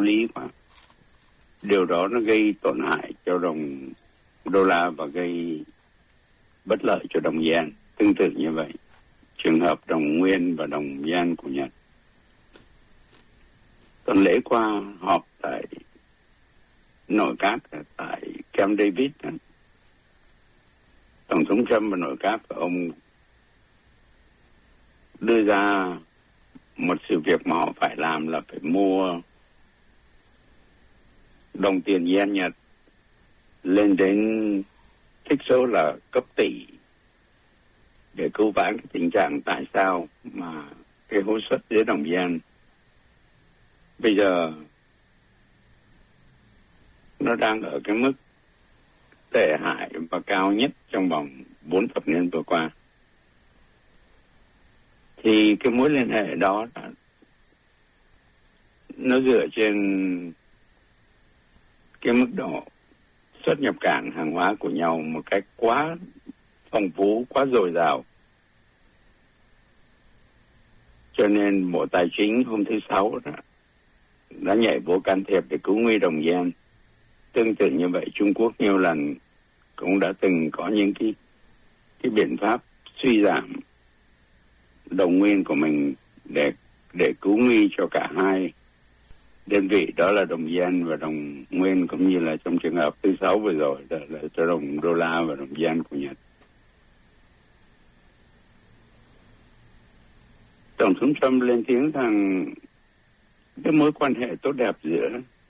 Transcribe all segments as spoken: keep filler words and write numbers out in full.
lý quá. Điều đó nó gây tổn hại cho đồng đô la và gây bất lợi cho đồng yen. Tương tự như vậy, trường hợp đồng nguyên và đồng yen của Nhật. Tuần lễ qua họp tại nội các tại Camp David, Tổng thống Trump và nội các ông đưa ra một sự việc mà họ phải làm là phải mua đồng tiền yen Nhật lên đến thích số là cấp tỷ để cứu vãn cái tình trạng tại sao mà cái hối suất giữa đồng yen bây giờ nó đang ở cái mức tệ hại và cao nhất trong vòng bốn thập niên vừa qua. Thì cái mối liên hệ đó là nó dựa trên cái mức độ xuất nhập cảng hàng hóa của nhau một cách quá phong phú, quá dồi dào. Cho nên Bộ Tài chính hôm thứ Sáu đó đã nhảy vô can thiệp để cứu nguy đồng yen. Tương tự như vậy, Trung Quốc nhiều lần cũng đã từng có những cái cái biện pháp suy giảm đồng nguyên của mình để để cứu nguy cho cả hai đơn vị, đó là đồng yen và đồng nguyên, cũng như là trong trường hợp thứ Sáu vừa rồi đó là cho đồng đô la và đồng yen của Nhật. Tổng thống Trump lên tiếng rằng cái mối quan hệ tốt đẹp giữa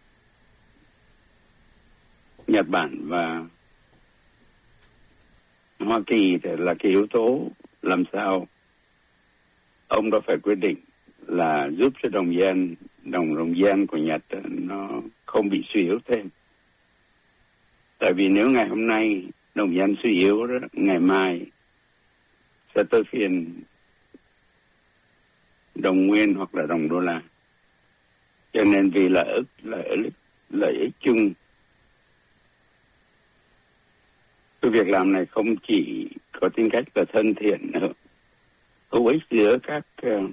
Nhật Bản và Hoa Kỳ là cái yếu tố làm sao ông đã phải quyết định là giúp cho đồng yen, đồng đồng yen của Nhật nó không bị suy yếu thêm. Tại vì nếu ngày hôm nay đồng yen suy yếu đó, ngày mai sẽ tới phiên đồng nguyên hoặc là đồng đô la. Cho nên vì lợi ích lợi ích lợi ích chung, cái việc làm này không chỉ có tính cách là thân thiện nữa, hữu ích giữa các uh,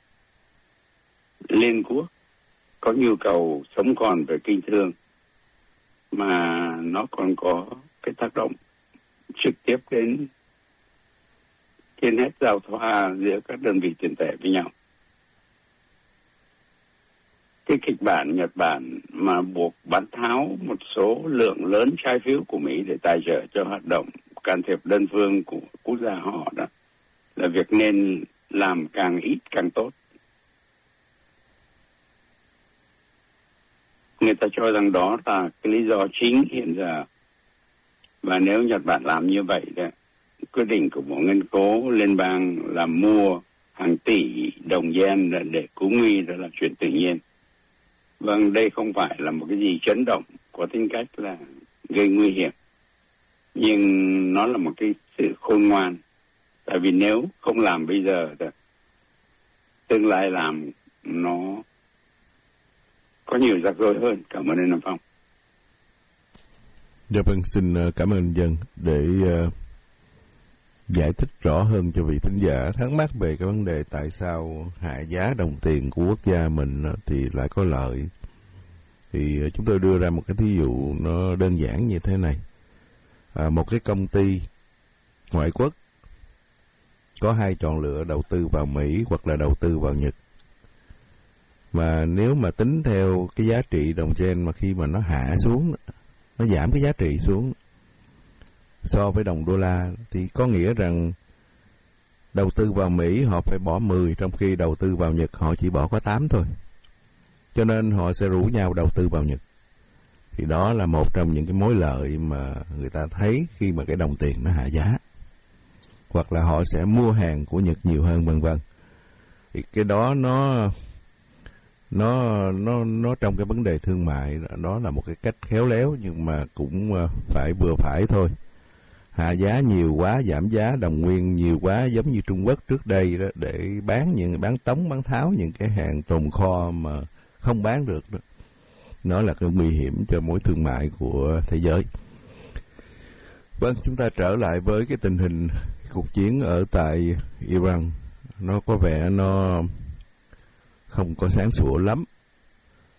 liên quốc có nhu cầu sống còn về kinh thương, mà nó còn có cái tác động trực tiếp đến trên hết giao thoa giữa các đơn vị tiền tệ với nhau. Cái kịch bản Nhật Bản mà buộc bán tháo một số lượng lớn trái phiếu của Mỹ để tài trợ cho hoạt động can thiệp đơn phương của quốc gia họ đó là việc nên làm càng ít càng tốt. Người ta cho rằng đó là cái lý do chính hiện giờ. Và nếu Nhật Bản làm như vậy đó, quyết định của Bộ Ngân khố Liên bang là mua hàng tỷ đồng yen để cứu nguy, đó là chuyện tự nhiên. Vâng, đây không phải là một cái gì chấn động có tính cách là gây nguy hiểm, nhưng nó là một cái sự khôn ngoan. Tại vì nếu không làm bây giờ, tương lai làm nó có nhiều rắc rối hơn. Cảm ơn anh Nam Phong. Dạ vâng, xin cảm ơn Dân để uh, giải thích rõ hơn cho vị thính giả thắc mắc về cái vấn đề tại sao hạ giá đồng tiền của quốc gia mình thì lại có lợi. Thì chúng tôi đưa ra một cái thí dụ nó đơn giản như thế này. À, một cái công ty ngoại quốc có hai chọn lựa, đầu tư vào Mỹ hoặc là đầu tư vào Nhật. Mà nếu mà tính theo cái giá trị đồng yen mà khi mà nó hạ xuống, nó giảm cái giá trị xuống so với đồng đô la, thì có nghĩa rằng đầu tư vào Mỹ họ phải bỏ mười, trong khi đầu tư vào Nhật họ chỉ bỏ có tám thôi. Cho nên họ sẽ rủ nhau đầu tư vào Nhật. Thì đó là một trong những cái mối lợi mà người ta thấy khi mà cái đồng tiền nó hạ giá. Hoặc là họ sẽ mua hàng của Nhật nhiều hơn, vân vân. Thì cái đó nó nó nó nó trong cái vấn đề thương mại, đó là một cái cách khéo léo, nhưng mà cũng phải vừa phải thôi. Hạ giá nhiều quá, giảm giá đồng nguyên nhiều quá, giống như Trung Quốc trước đây đó, để bán những bán tống bán tháo những cái hàng tồn kho mà không bán được đó. Nó là cái nguy hiểm cho mối thương mại của thế giới. Vâng, chúng ta trở lại với cái tình hình cuộc chiến ở tại Iran. Nó có vẻ nó không có sáng sủa lắm.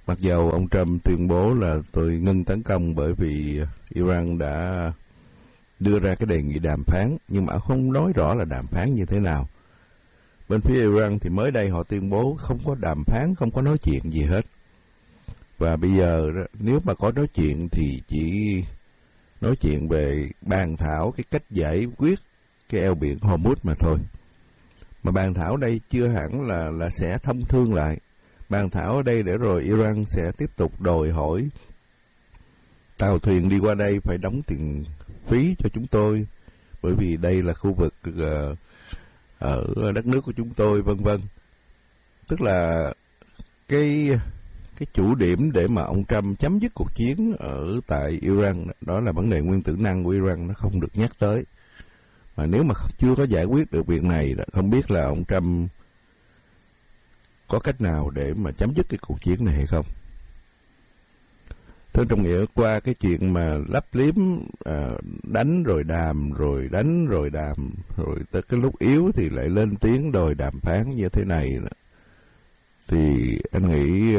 Mặc dầu ông Trump tuyên bố là tôi ngưng tấn công bởi vì Iran đã đưa ra cái đề nghị đàm phán, nhưng mà không nói rõ là đàm phán như thế nào. Bên phía Iran thì mới đây họ tuyên bố không có đàm phán, không có nói chuyện gì hết. Và bây giờ nếu mà có nói chuyện thì chỉ nói chuyện về bàn thảo cái cách giải quyết cái eo biển Hormuz mà thôi. Mà bàn thảo đây chưa hẳn là là sẽ thông thương lại. Bàn thảo ở đây để rồi Iran sẽ tiếp tục đòi hỏi tàu thuyền đi qua đây phải đóng tiền phí cho chúng tôi, bởi vì đây là khu vực uh, ở đất nước của chúng tôi, vân vân. Tức là cái cái chủ điểm để mà ông Trump chấm dứt cuộc chiến ở tại Iran, đó là vấn đề nguyên tử năng của Iran, nó không được nhắc tới. Mà nếu mà chưa có giải quyết được việc này, không biết là ông Trump có cách nào để mà chấm dứt cái cuộc chiến này hay không. Thế trong nghĩa qua cái chuyện mà lấp liếm à, đánh rồi đàm, rồi đánh rồi đàm, rồi tới cái lúc yếu thì lại lên tiếng đòi đàm phán như thế này, thì anh nghĩ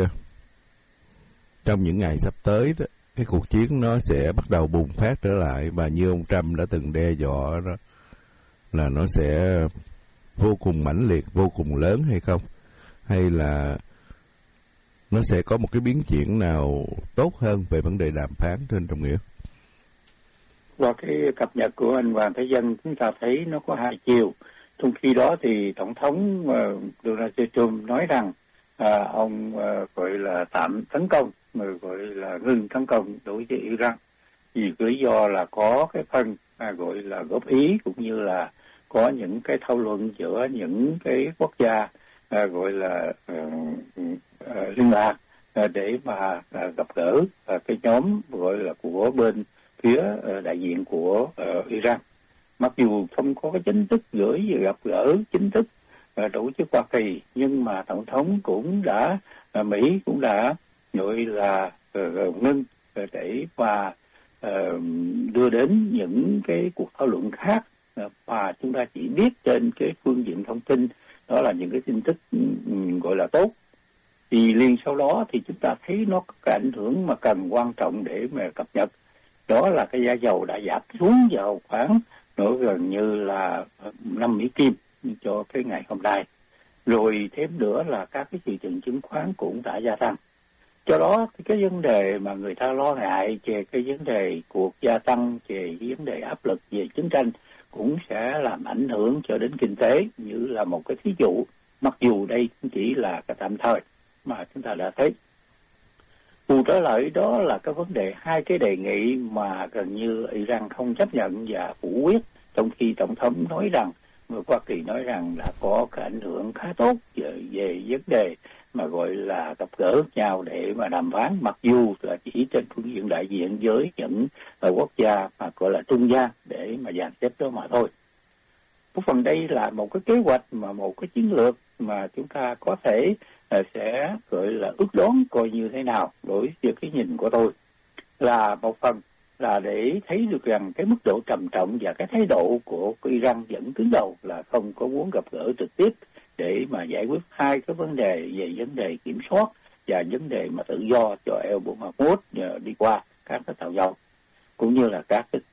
trong những ngày sắp tới đó, cái cuộc chiến nó sẽ bắt đầu bùng phát trở lại, và như ông Trump đã từng đe dọa đó là nó sẽ vô cùng mãnh liệt, vô cùng lớn hay không, hay là nó sẽ có một cái biến chuyển nào tốt hơn về vấn đề đàm phán trên Trọng Nghĩa? Qua cái cập nhật của anh Hoàng Thế Dân, chúng ta thấy nó có hai chiều. Trong khi đó thì Tổng thống uh, Donald Trump nói rằng à, ông uh, gọi là tạm tấn công, người gọi là ngừng tấn công đối với Iran, vì lý do là có cái phần à, gọi là góp ý, cũng như là có những cái thảo luận giữa những cái quốc gia à, gọi là uh, uh, liên lạc uh, để mà uh, gặp gỡ uh, cái nhóm gọi là của bên phía uh, đại diện của uh, Iran. Mặc dù không có cái chính thức gửi gặp gỡ chính thức uh, tổ chức Hoa Kỳ, nhưng mà Tổng thống cũng đã uh, Mỹ cũng đã gọi là uh, ngưng uh, để mà uh, đưa đến những cái cuộc thảo luận khác uh, mà chúng ta chỉ biết trên cái phương diện thông tin, đó là những cái tin tức um, gọi là tốt. Thì liền sau đó thì chúng ta thấy nó có cái ảnh hưởng mà cần quan trọng để mà cập nhật, đó là cái giá dầu đã giảm xuống vào khoảng nổi gần như là năm Mỹ Kim cho cái ngày hôm nay. Rồi thêm nữa là các cái thị trường chứng khoán cũng đã gia tăng. Do đó thì cái vấn đề mà người ta lo ngại về cái vấn đề cuộc gia tăng, về cái vấn đề áp lực về chiến tranh cũng sẽ làm ảnh hưởng cho đến kinh tế, như là một cái thí dụ, mặc dù đây chỉ là cái tạm thời mà chúng ta đã thấy. Cụ trở lại đó là cái vấn đề hai cái đề nghị mà gần như Iran không chấp nhận và phủ quyết, trong khi Tổng thống nói rằng, người Hoa Kỳ nói rằng đã có cái ảnh hưởng khá tốt về, về vấn đề mà gọi là gặp gỡ nhau để mà đàm phán, mặc dù là chỉ trên phương diện đại diện với những quốc gia mà gọi là trung gian để mà dàn xếp đó mà thôi. Một phần đây là một cái kế hoạch, mà một cái chiến lược mà chúng ta có thể sẽ gọi là ước đoán coi như thế nào. Đối với cái nhìn của tôi là một phần là để thấy được rằng cái mức độ trầm trọng và cái thái độ của Iran vẫn cứng đầu là không có muốn gặp gỡ trực tiếp để mà giải quyết hai cái vấn đề về vấn đề kiểm soát và vấn đề mà tự do cho eo biển Hormuz đi qua các cái tàu dầu, cũng như là các cái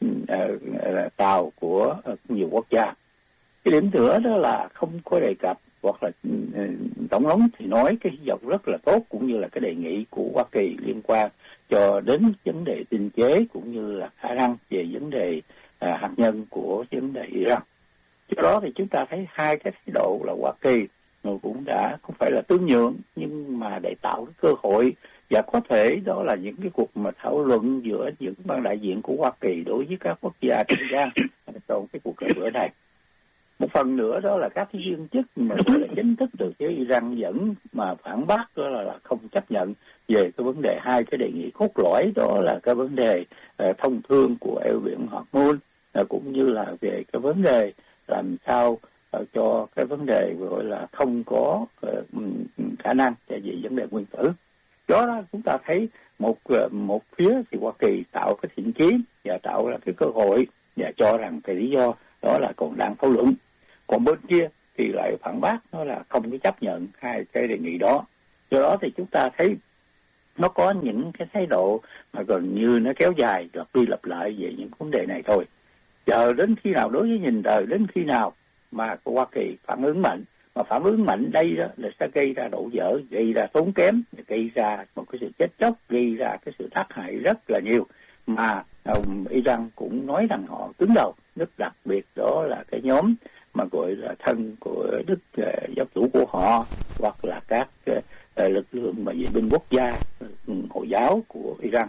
uh, tàu của uh, nhiều quốc gia. Cái điểm nữa đó là không có đề cập, hoặc là uh, tổng thống thì nói cái hy vọng rất là tốt, cũng như là cái đề nghị của Hoa Kỳ liên quan cho đến vấn đề tinh chế, cũng như là khả năng về vấn đề uh, hạt nhân của vấn đề Iran. Do đó thì chúng ta thấy hai cái thái độ là Hoa Kỳ người cũng đã không phải là tương nhượng, nhưng mà để tạo cái cơ hội, và có thể đó là những cái cuộc mà thảo luận giữa những ban đại diện của Hoa Kỳ đối với các quốc gia trung gian trong cái cuộc gặp gỡ này. Một phần nữa đó là các cái viên chức mà là chính thức từ phía Iran vẫn mà phản bác, đó là, là không chấp nhận về cái vấn đề hai cái đề nghị cốt lõi, đó là cái vấn đề uh, thông thương của eo biển Hormuz, uh, cũng như là về cái vấn đề làm sao uh, cho cái vấn đề gọi là không có uh, khả năng về vấn đề nguyên tử. Đó là chúng ta thấy một uh, một phía thì Hoa Kỳ tạo cái thiện chí và tạo ra cái cơ hội, và cho rằng cái lý do đó là còn đang thảo luận. Còn bên kia thì lại phản bác, nó là không có chấp nhận hai cái đề nghị đó. Do đó thì chúng ta thấy nó có những cái thái độ mà gần như nó kéo dài lặp đi lặp lại về những vấn đề này thôi. Chờ đến khi nào, đối với nhìn đời, đến khi nào mà Hoa Kỳ phản ứng mạnh, mà phản ứng mạnh đây đó là sẽ gây ra đổ vỡ, gây ra tốn kém, gây ra một cái sự chết chóc, gây ra cái sự tác hại rất là nhiều. Mà ông Iran cũng nói rằng họ cứng đầu, rất đặc biệt đó là cái nhóm mà gọi là thân của Đức uh, giáo chủ của họ, hoặc là các uh, lực lượng mà vệ binh quốc gia uh, Hồi giáo của Iran,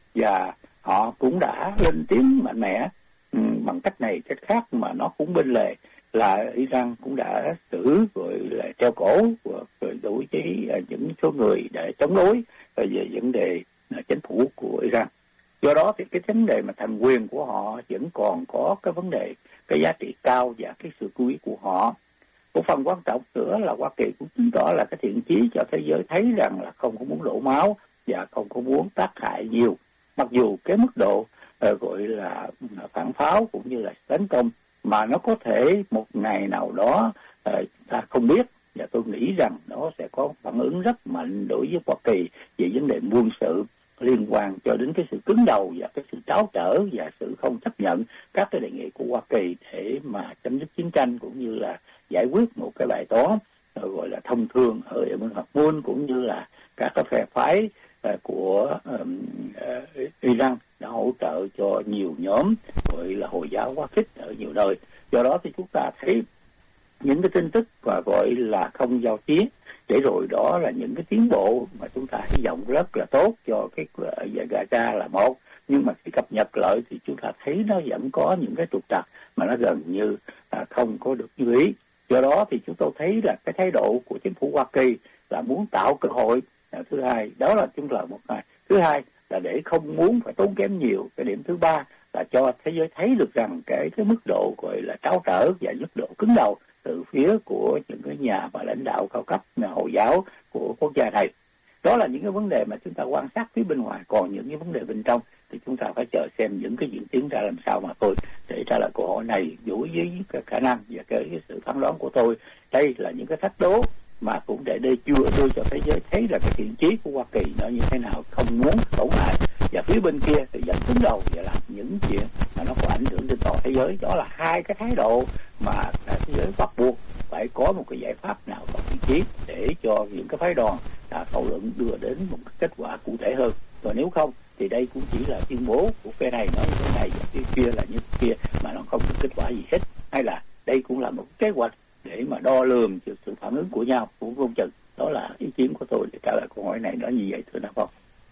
và họ cũng đã lên tiếng mạnh mẽ um, bằng cách này cách khác, mà nó cũng bên lề là Iran cũng đã xử gọi là treo cổ rồi đối với uh, những số người để chống đối về vấn đề uh, chính phủ của Iran. Do đó thì cái vấn đề mà thành quyền của họ vẫn còn có cái vấn đề, cái giá trị cao và cái sự chú ý của họ. Một phần quan trọng nữa là Hoa Kỳ cũng chứng tỏ là cái thiện chí cho thế giới thấy rằng là không có muốn đổ máu và không có muốn tác hại nhiều. Mặc dù cái mức độ uh, gọi là phản pháo cũng như là tấn công mà nó có thể một ngày nào đó uh, ta không biết, và tôi nghĩ rằng nó sẽ có phản ứng rất mạnh đối với Hoa Kỳ về vấn đề quân sự liên quan cho đến cái sự cứng đầu và cái sự tráo trở và sự không chấp nhận các cái đề nghị của Hoa Kỳ để mà chấm dứt chiến tranh, cũng như là giải quyết một cái bài toán gọi là thông thương ở Yemen hoặc Moon, cũng như là các cái phe phái uh, của um, uh, Iran đã hỗ trợ cho nhiều nhóm gọi là Hồi giáo quá khích ở nhiều nơi. Do đó thì chúng ta thấy những cái tin tức và gọi là không giao chiến, để rồi đó là những cái tiến bộ mà chúng ta hy vọng rất là tốt cho cái Gaza là một, nhưng mà khi cập nhật lại thì chúng ta thấy nó vẫn có những cái trục trặc mà nó gần như là không có được như ý. Do đó thì chúng tôi thấy là cái thái độ của chính phủ Hoa Kỳ là muốn tạo cơ hội. Thứ hai đó là chúng là một ngày. Thứ hai là để không muốn phải tốn kém nhiều. Cái điểm thứ ba là cho thế giới thấy được rằng cái cái mức độ gọi là tráo trở và mức độ cứng đầu từ phía của những cái nhà và lãnh đạo cao cấp nhà Hồi giáo của quốc gia này. Đó là những cái vấn đề mà chúng ta quan sát phía bên ngoài. Còn những cái vấn đề bên trong thì chúng ta phải chờ xem những cái diễn tiến ra làm sao mà thôi. Để trả lời câu hỏi này đối với cái khả năng và cái, cái sự phán đoán của tôi, đây là những cái thách đố mà cũng để đưa, đưa cho thế giới thấy là cái thiện chí của Hoa Kỳ nó như thế nào, không muốn tổn hại, và phía bên kia thì vẫn cứng đầu và làm những chuyện mà nó có ảnh hưởng đến toàn thế giới. Đó là hai cái thái độ mà thế giới bắt buộc phải có một cái giải pháp nào có thiện chí để cho những cái phái đoàn đã thảo luận đưa đến một cái kết quả cụ thể hơn. Còn nếu không thì đây cũng chỉ là tuyên bố của phe này nói như thế này và phía kia là như thế kia, mà nó không có kết quả gì hết. Hay là đây cũng là một kế hoạch để mà đo lường sự phản ứng của nhau của công chừng. Đó là ý kiến của tôi để trả lời câu hỏi này. Đó như vậy thưa Nam Phong.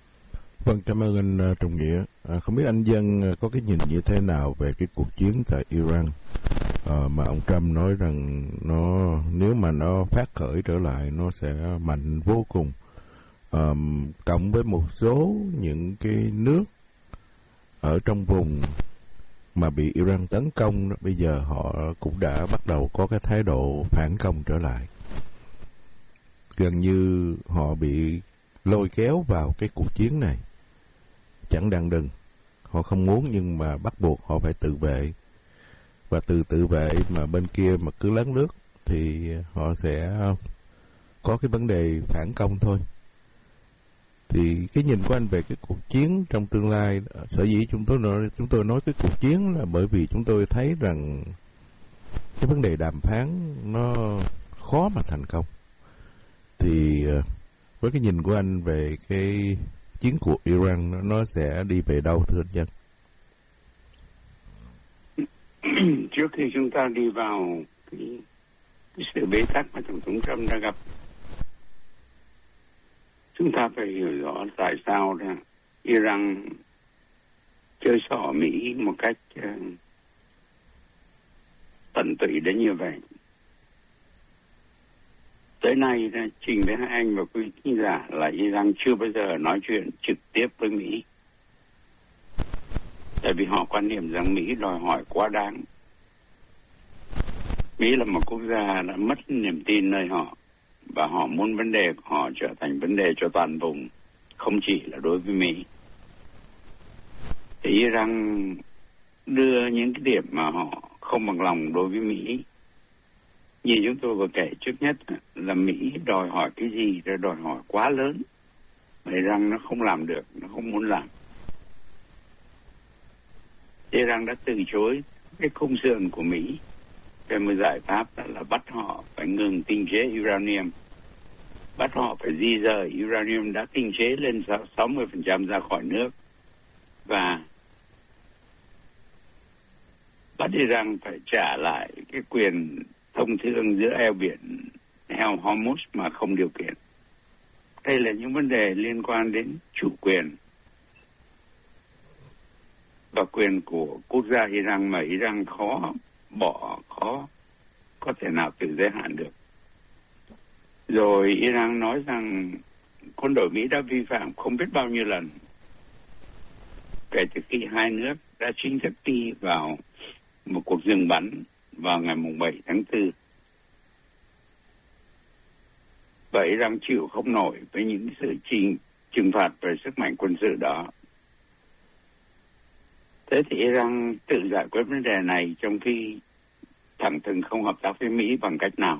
Vâng, cảm ơn anh uh, Trọng Nghĩa. À, không biết anh Dân uh, có cái nhìn như thế nào về cái cuộc chiến tại Iran uh, mà ông Trump nói rằng nó nếu mà nó phát khởi trở lại nó sẽ mạnh vô cùng, um, cộng với một số những cái nước ở trong vùng mà bị Iran tấn công, bây giờ họ cũng đã bắt đầu có cái thái độ phản công trở lại. Gần như họ bị lôi kéo vào cái cuộc chiến này, chẳng đặng đừng. Họ không muốn nhưng mà bắt buộc họ phải tự vệ. Và từ tự vệ mà bên kia mà cứ lấn lướt thì họ sẽ có cái vấn đề phản công thôi. Thì cái nhìn của anh về cái cuộc chiến trong tương lai, sở dĩ chúng tôi nói, chúng tôi nói cái cuộc chiến là bởi vì chúng tôi thấy rằng cái vấn đề đàm phán nó khó mà thành công. Thì với cái nhìn của anh về cái chiến cuộc Iran nó, nó sẽ đi về đâu thưa anh Dân? Trước khi chúng ta đi vào cái, cái sự bế tắc mà Tổng thống Trump đã gặp, chúng ta phải hiểu rõ tại sao là Iran chơi xỏ Mỹ một cách uh, tận tụy đến như vậy. Tới nay, trình với hai anh và quý khán giả là Iran chưa bao giờ nói chuyện trực tiếp với Mỹ. Tại vì họ quan niệm rằng Mỹ đòi hỏi quá đáng. Mỹ là một quốc gia đã mất niềm tin nơi họ, và họ muốn vấn đề của họ trở thành vấn đề cho toàn vùng, không chỉ là đối với Mỹ. Thì Iran đưa những cái điểm mà họ không bằng lòng đối với Mỹ. Như chúng tôi vừa kể trước nhất là Mỹ đòi hỏi cái gì, rồi đòi hỏi quá lớn. Iran nó không làm được, nó không muốn làm. Iran đã từ chối cái khung sườn của Mỹ về một giải pháp, đó là bắt họ phải ngừng tinh chế uranium, bắt họ phải di rời uranium đã tinh chế lên sáu mươi phần trăm ra khỏi nước, và bắt Iran phải trả lại cái quyền thông thương giữa eo biển eo Hormuz mà không điều kiện. Đây là những vấn đề liên quan đến chủ quyền và quyền của quốc gia Iran mà Iran khó bỏ, khó có thể nào tự giới hạn được. Rồi Iran nói rằng quân đội Mỹ đã vi phạm không biết bao nhiêu lần kể từ khi hai nước đã chính thức đi vào một cuộc dừng bắn vào ngày bảy tháng tư. Và Iran chịu không nổi với những sự trình, trừng phạt về sức mạnh quân sự đó. Thế thì Iran tự giải quyết vấn đề này trong khi thẳng thừng không hợp tác với Mỹ bằng cách nào?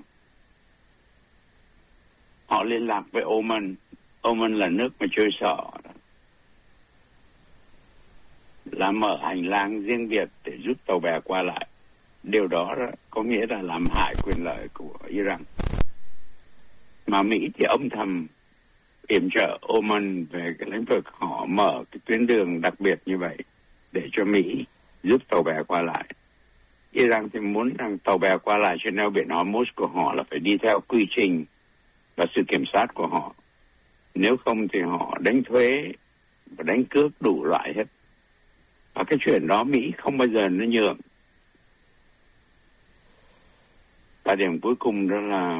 Họ liên lạc với Oman. Oman là nước mà chơi sọ, là mở hành lang riêng biệt để giúp tàu bè qua lại. Điều đó có nghĩa là làm hại quyền lợi của Iran. Mà Mỹ thì âm thầm yểm trợ Oman về cái lĩnh vực, họ mở cái tuyến đường đặc biệt như vậy để cho Mỹ giúp tàu bè qua lại. Iran thì muốn rằng tàu bè qua lại trên eo biển Hormuz của họ là phải đi theo quy trình và sự kiểm soát của họ. Nếu không thì họ đánh thuế và đánh cướp đủ loại hết. Và cái chuyện đó Mỹ không bao giờ nó nhượng. Và điểm cuối cùng đó là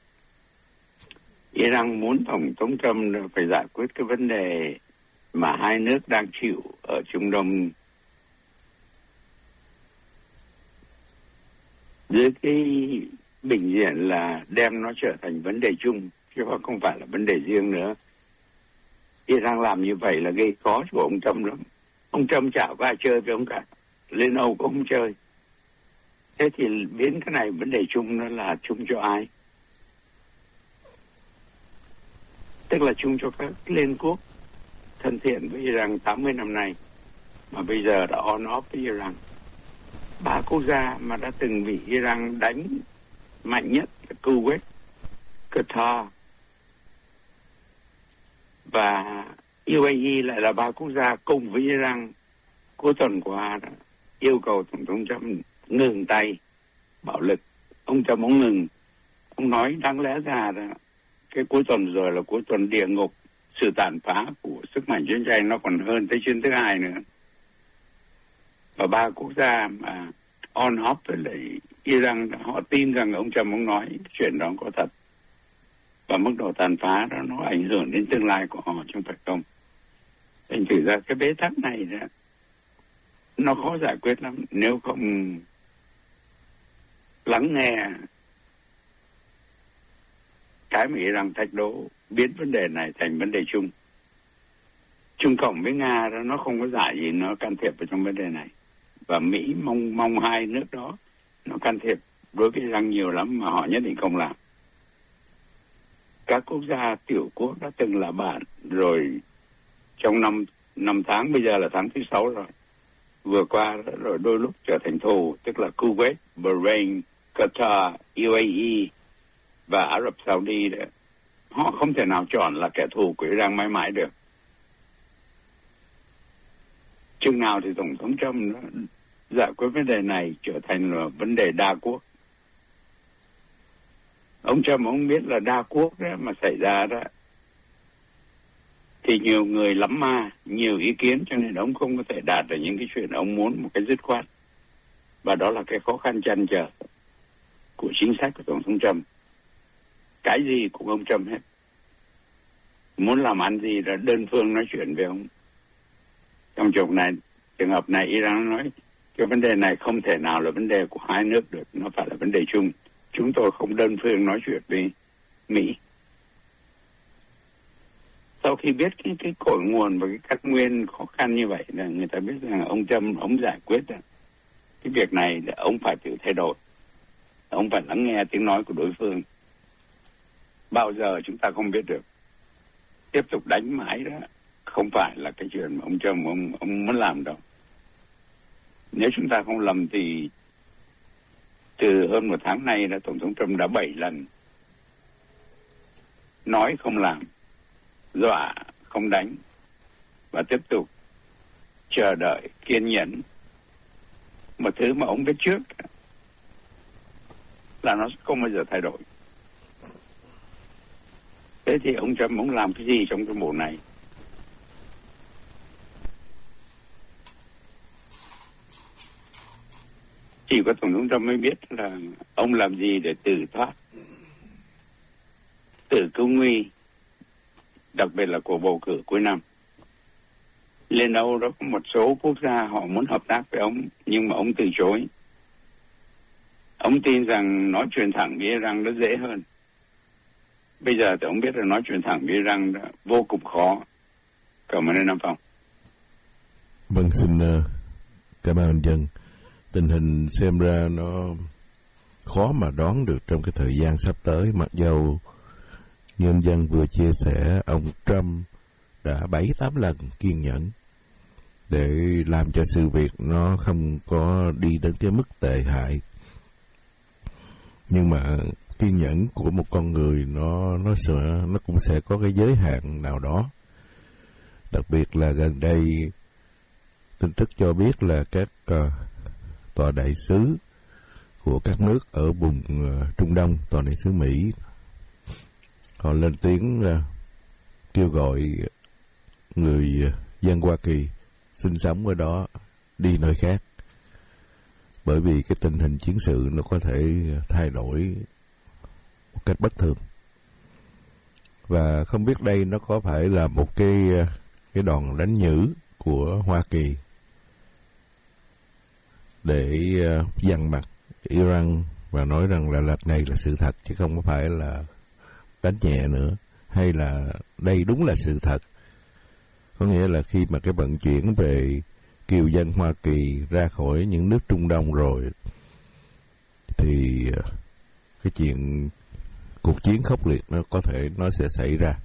Iran muốn Tổng thống Trump phải giải quyết cái vấn đề mà hai nước đang chịu ở Trung Đông dưới cái bình diện là đem nó trở thành vấn đề chung, chứ không phải là vấn đề riêng nữa. Iran làm như vậy là gây khó cho ông Trump lắm. Ông Trump chả có ai chơi với ông cả. Liên Âu cũng không chơi. Thế thì biến cái này vấn đề chung nó là chung cho ai? Tức là chung cho các liên quốc thân thiện với Iran tám mươi năm nay, mà bây giờ đã on off với Iran. Ba quốc gia mà đã từng bị Iran đánh mạnh nhất là Kuwait, Qatar và u a e lại là ba quốc gia cùng với Iran cuối tuần qua đó, yêu cầu Tổng thống Trump ngừng tay bạo lực. Ông Trump ông ngừng. Ông nói đáng lẽ ra đó, cái cuối tuần rồi là cuối tuần địa ngục, sự tàn phá của sức mạnh chiến tranh nó còn hơn tới chuyến thứ hai nữa. Và ba quốc gia mà on off với lại Iran, họ tin rằng ông Trump ông nói chuyện đó có thật. Và mức độ tàn phá đó nó ảnh hưởng đến tương lai của họ chứ không phải không. Thành thử ra cái bế tắc này đó, nó khó giải quyết lắm nếu không lắng nghe cái mà Iran thách đố, biến vấn đề này thành vấn đề chung. Trung Cộng với Nga đó, nó không có giải gì nó can thiệp vào trong vấn đề này. Và Mỹ mong mong hai nước đó nó can thiệp đối với Iran nhiều lắm mà họ nhất định không làm. Các quốc gia tiểu quốc đã từng là bạn rồi trong năm năm tháng, bây giờ là tháng thứ sáu rồi. Vừa qua rồi đôi lúc trở thành thù, tức là Kuwait, Bahrain, Qatar, u a e và Ả Rập Saudi đấy. Họ không thể nào chọn là kẻ thù của Iran mãi mãi được. Chừng nào thì Tổng thống Trump giải quyết vấn đề này trở thành là vấn đề đa quốc. Ông Trump ông biết là đa quốc đó mà xảy ra đó thì nhiều người lắm ma, nhiều ý kiến, cho nên ông không có thể đạt được những cái chuyện ông muốn một cái dứt khoát. Và đó là cái khó khăn trăn trở của chính sách của Tổng thống Trump. Cái gì cũng ông Trump hết. Muốn làm ăn gì là đơn phương nói chuyện với ông. Trong trường hợp này, trường hợp này Iran nói cái vấn đề này không thể nào là vấn đề của hai nước được, nó phải là vấn đề chung. Chúng tôi không đơn phương nói chuyện với Mỹ. Sau khi biết cái, cái cội nguồn và cái các nguyên khó khăn như vậy là người ta biết rằng ông Trump ông giải quyết đó. Cái việc này là ông phải tự thay đổi. Ông phải lắng nghe tiếng nói của đối phương. Bao giờ chúng ta không biết được. tiếp tục đánh mãi đó không phải là cái chuyện mà ông Trump ông, ông muốn làm đâu. Nếu chúng ta không lầm thì từ hơn một tháng nay là Tổng thống Trump đã bảy lần nói không làm, dọa không đánh và tiếp tục chờ đợi kiên nhẫn. Một thứ mà ông biết trước là nó không bao giờ thay đổi. Thế thì ông Trump ông làm cái gì trong cái bộ này? Chỉ có Tổng thống Trump mới biết là ông làm gì để tự thoát, tự cứu nguy, đặc biệt là cuộc bầu cử cuối năm. Liên Âu đó có một số quốc gia họ muốn hợp tác với ông, nhưng mà ông từ chối. Ông tin rằng nói chuyện thẳng với Iran nó dễ hơn. Bây giờ thì ông biết là nói chuyện thẳng với Iran đó vô cùng khó. Cảm ơn anh Nam Phong. Vâng, xin uh, cảm ơn anh Dân. Tình hình xem ra nó khó mà đoán được trong cái thời gian sắp tới, mặc dầu như anh Dân vừa chia sẻ, ông Trump đã bảy tám lần kiên nhẫn để làm cho sự việc nó không có đi đến cái mức tệ hại. Nhưng mà kiên nhẫn của một con người nó nó sẽ nó cũng sẽ có cái giới hạn nào đó. Đặc biệt là gần đây tin tức cho biết là các uh, tòa đại sứ của các nước ở vùng uh, Trung Đông, tòa đại sứ Mỹ, họ lên tiếng uh, kêu gọi người dân Hoa Kỳ sinh sống ở đó đi nơi khác, bởi vì cái tình hình chiến sự nó có thể thay đổi một cách bất thường. Và không biết đây nó có phải là một cái cái đòn đánh nhử của Hoa Kỳ để dằn mặt Iran và nói rằng là lệch này là sự thật chứ không phải là đánh nhẹ nữa, hay là đây đúng là sự thật. Có nghĩa là khi mà cái vận chuyển về kiều dân Hoa Kỳ ra khỏi những nước Trung Đông rồi thì cái chuyện cuộc chiến khốc liệt nó có thể nó sẽ xảy ra.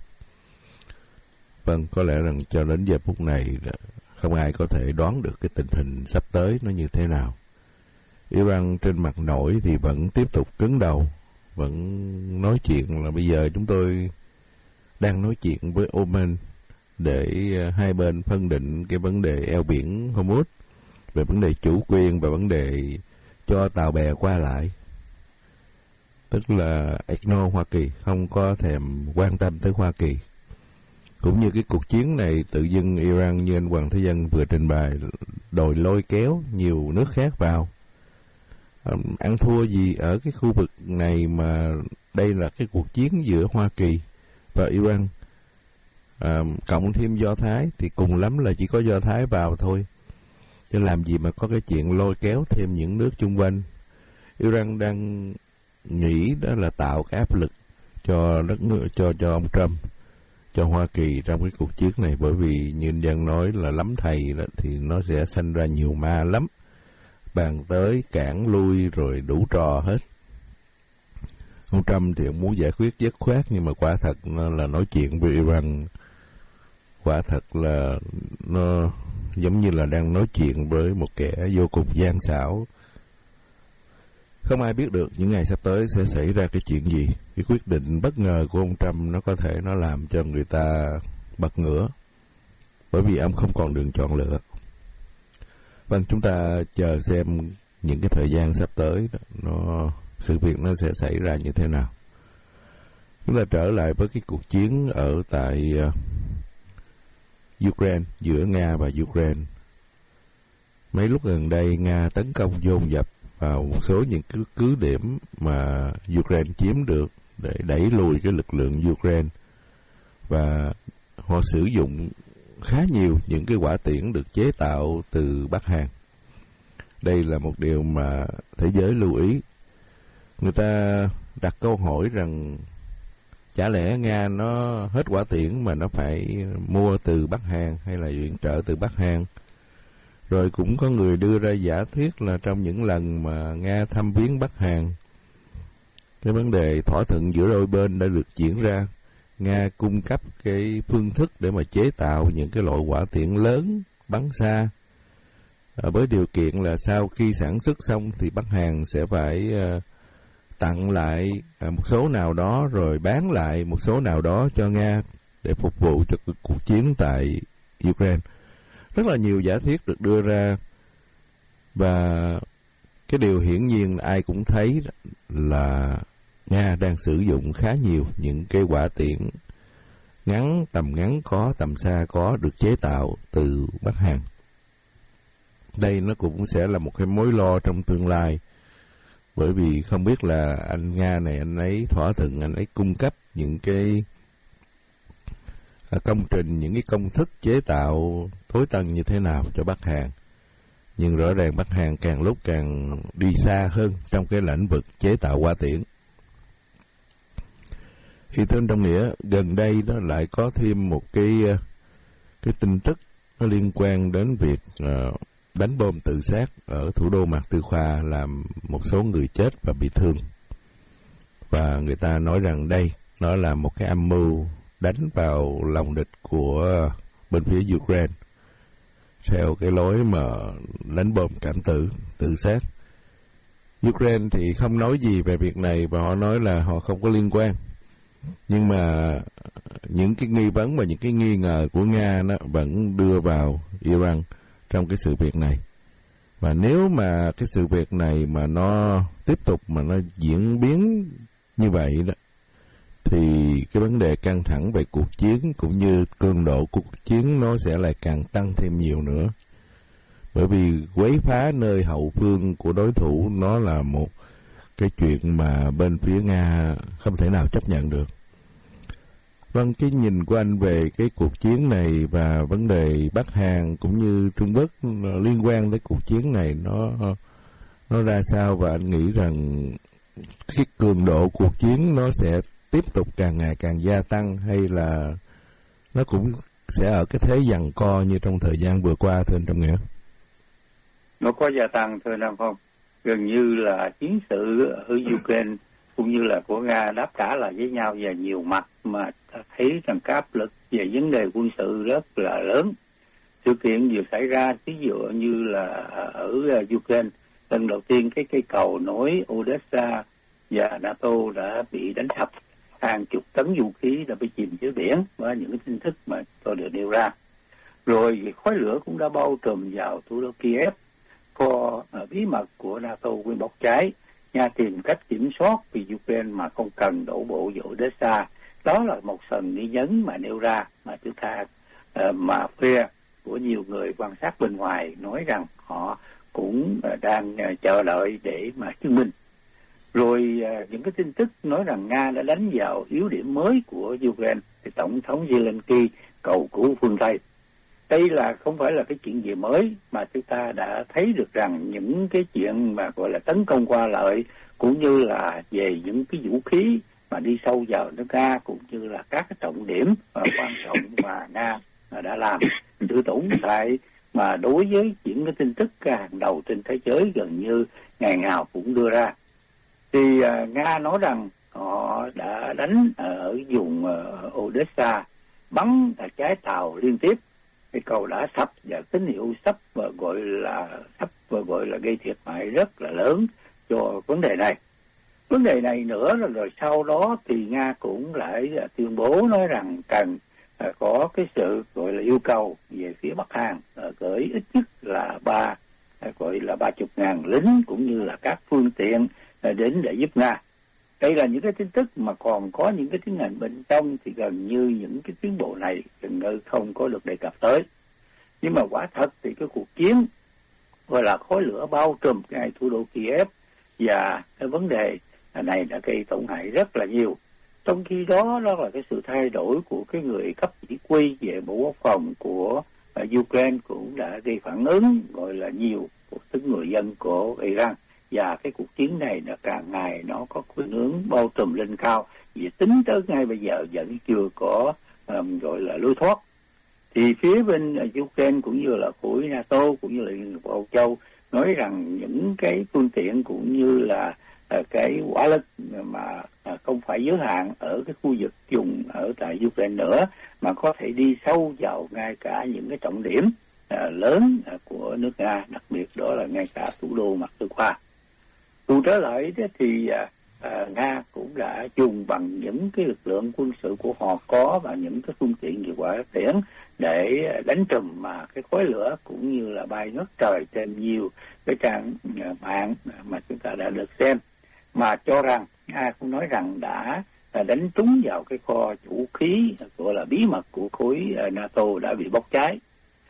Vâng, có lẽ rằng cho đến giờ phút này không ai có thể đoán được cái tình hình sắp tới nó như thế nào. Iran trên mặt nổi thì vẫn tiếp tục cứng đầu, vẫn nói chuyện là bây giờ chúng tôi đang nói chuyện với Oman để hai bên phân định cái vấn đề eo biển Hormuz, về vấn đề chủ quyền và vấn đề cho tàu bè qua lại. Tức là ignore Hoa Kỳ, không có thèm quan tâm tới Hoa Kỳ. Cũng như cái cuộc chiến này tự dưng Iran như anh Hoàng Thế Dân vừa trình bày đòi lôi kéo nhiều nước khác vào. Ăn thua gì ở cái khu vực này mà đây là cái cuộc chiến giữa Hoa Kỳ và Iran. À, cộng thêm Do Thái thì cùng lắm là chỉ có Do Thái vào thôi, chứ làm gì mà có cái chuyện lôi kéo thêm những nước chung quanh. Iran đang nghĩ đó là tạo cái áp lực cho đất nước, cho cho ông Trump, cho Hoa Kỳ trong cái cuộc chiến này, bởi vì như dân nói là lắm thầy đó, thì nó sẽ sanh ra nhiều ma lắm, bàn tới cản lui rồi đủ trò hết. Ông Trump thì ông muốn giải quyết dứt khoát, nhưng mà quả thật nó là nói chuyện với Iran, quả thật là nó giống như là đang nói chuyện với một kẻ vô cùng gian xảo. Không ai biết được những ngày sắp tới sẽ xảy ra cái chuyện gì. Cái quyết định bất ngờ của ông Trump nó có thể nó làm cho người ta bật ngửa, bởi vì ông không còn đường chọn lựa. Vâng, chúng ta chờ xem những cái thời gian sắp tới đó, nó sự việc nó sẽ xảy ra như thế nào. Chúng ta trở lại với cái cuộc chiến ở tại uh, Ukraine, giữa Nga và Ukraine. Mấy lúc gần đây Nga tấn công dồn dập vào một số những cứ, cứ điểm mà Ukraine chiếm được để đẩy lùi cái lực lượng Ukraine, và họ sử dụng khá nhiều những cái hỏa tiễn được chế tạo từ Bắc Hàn. Đây là một điều mà thế giới lưu ý. Người ta đặt câu hỏi rằng chả lẽ Nga nó hết hỏa tiễn mà nó phải mua từ Bắc Hàn hay là viện trợ từ Bắc Hàn? Rồi cũng có người đưa ra giả thuyết là trong những lần mà Nga thăm viếng Bắc Hàn, cái vấn đề thỏa thuận giữa đôi bên đã được diễn ra, Nga cung cấp cái phương thức để mà chế tạo những cái loại hỏa tiễn lớn bắn xa, à, với điều kiện là sau khi sản xuất xong thì Bắc Hàn sẽ phải uh, tặng lại uh, một số nào đó rồi bán lại một số nào đó cho Nga để phục vụ cho cuộc chiến tại Ukraine. Rất là nhiều giả thiết được đưa ra, và cái điều hiển nhiên ai cũng thấy là Nga đang sử dụng khá nhiều những cái hỏa tiễn ngắn, tầm ngắn có, tầm xa có, được chế tạo từ Bắc Hàn. Đây nó cũng sẽ là một cái mối lo trong tương lai, bởi vì không biết là anh Nga này anh ấy thỏa thuận anh ấy cung cấp những cái công trình, những cái công thức chế tạo tối tân như thế nào cho Bắc Hàn. Nhưng rõ ràng Bắc Hàn càng lúc càng đi xa hơn trong cái lĩnh vực chế tạo hỏa tiễn. Thì thưa trong nghĩa, gần đây đó lại có thêm một cái cái tin tức nó liên quan đến việc uh, đánh bom tự sát ở thủ đô Mạc Tư Khoa, làm một số người chết và bị thương. Và người ta nói rằng đây nó là một cái âm mưu đánh vào lòng địch của bên phía Ukraine theo cái lối mà đánh bom cảm tử, tự sát. Ukraine thì không nói gì về việc này và họ nói là họ không có liên quan. Nhưng mà những cái nghi vấn và những cái nghi ngờ của Nga nó vẫn đưa vào Iran trong cái sự việc này. Và nếu mà cái sự việc này mà nó tiếp tục mà nó diễn biến như vậy đó, thì cái vấn đề căng thẳng về cuộc chiến cũng như cường độ của cuộc chiến nó sẽ lại càng tăng thêm nhiều nữa. Bởi vì quấy phá nơi hậu phương của đối thủ nó là một cái chuyện mà bên phía Nga không thể nào chấp nhận được. Vâng, cái nhìn của anh về cái cuộc chiến này và vấn đề Bắc Hàn cũng như Trung Quốc liên quan tới cuộc chiến này nó nó ra sao, và anh nghĩ rằng cái cường độ cuộc chiến nó sẽ tiếp tục càng ngày càng gia tăng, hay là nó cũng sẽ ở cái thế giằng co như trong thời gian vừa qua, thưa anh Trọng Nghĩa? Nó có gia tăng, thưa Nam Phong. Gần như là chiến sự ở Ukraine cũng như là của Nga đáp trả lại với nhau về nhiều mặt, mà ta thấy rằng cái áp lực về vấn đề quân sự rất là lớn. Sự kiện vừa xảy ra, ví dụ như là ở Ukraine, lần đầu tiên cái cây cầu nối Odessa và NATO đã bị đánh sập, hàng chục tấn vũ khí đã bị chìm dưới biển, và những cái tin tức mà tôi được nêu ra. Rồi khói lửa cũng đã bao trùm vào thủ đô Kiev, kho bí mật của NATO nguyên bốc cháy. Nga tìm cách kiểm soát vì Ukraine mà không cần đổ bộ vào Odessa. Đó là một phần nghi vấn mà nêu ra, mà chúng ta uh, mà phe của nhiều người quan sát bên ngoài nói rằng họ cũng uh, đang uh, chờ đợi để mà chứng minh. Rồi uh, những cái tin tức nói rằng Nga đã đánh vào yếu điểm mới của Ukraine, thì Tổng thống Zelensky cầu cứu phương Tây. Đây là không phải là cái chuyện gì mới, mà chúng ta đã thấy được rằng những cái chuyện mà gọi là tấn công qua lợi, cũng như là về những cái vũ khí mà đi sâu vào nước Nga, cũng như là các cái trọng điểm và quan trọng mà Nga đã làm thử tổn hại, mà đối với những cái tin tức hàng đầu trên thế giới gần như ngày nào cũng đưa ra. Thì uh, Nga nói rằng họ đã đánh ở vùng uh, Odessa, bắn trái tàu liên tiếp. Cái cầu đã sập và tín hiệu sắp và gọi là sắp và gọi là gây thiệt hại rất là lớn cho vấn đề này. Vấn đề này nữa là rồi sau đó thì Nga cũng lại tuyên bố nói rằng cần có cái sự gọi là yêu cầu về phía Bắc Hàn gửi ít nhất là ba gọi là ba chục ngàn lính cũng như là các phương tiện đến để giúp Nga. Đây là những cái tin tức mà còn có những cái tiến hành bên trong thì gần như những cái tiến bộ này gần như không có được đề cập tới. Nhưng mà quả thật thì cái cuộc chiến gọi là khói lửa bao trùm ngay thủ đô Kiev, và cái vấn đề này đã gây tổn hại rất là nhiều. Trong khi đó, đó là cái sự thay đổi của cái người cấp chỉ huy về Bộ Quốc phòng của Ukraine cũng đã gây phản ứng gọi là nhiều của những người dân của Iran. Và cái cuộc chiến này là càng ngày nó có khuynh hướng bao trùm lên cao, vì tính tới ngay bây giờ vẫn chưa có um, gọi là lối thoát. Thì phía bên Ukraine cũng như là khối NATO cũng như là Liên Hợp Âu Châu nói rằng những cái phương tiện cũng như là cái hỏa lực mà không phải giới hạn ở cái khu vực dùng ở tại Ukraine nữa, mà có thể đi sâu vào ngay cả những cái trọng điểm lớn của nước Nga, đặc biệt đó là ngay cả thủ đô Moscow. Dù trở lại thì à, Nga cũng đã dùng bằng những cái lực lượng quân sự của họ có và những cái phương tiện như hỏa tiễn để đánh trùm mà cái khói lửa cũng như là bay ngất trời trên nhiều cái trang mạng mà chúng ta đã được xem, mà cho rằng Nga cũng nói rằng đã đánh trúng vào cái kho vũ khí gọi là bí mật của khối NATO đã bị bốc cháy,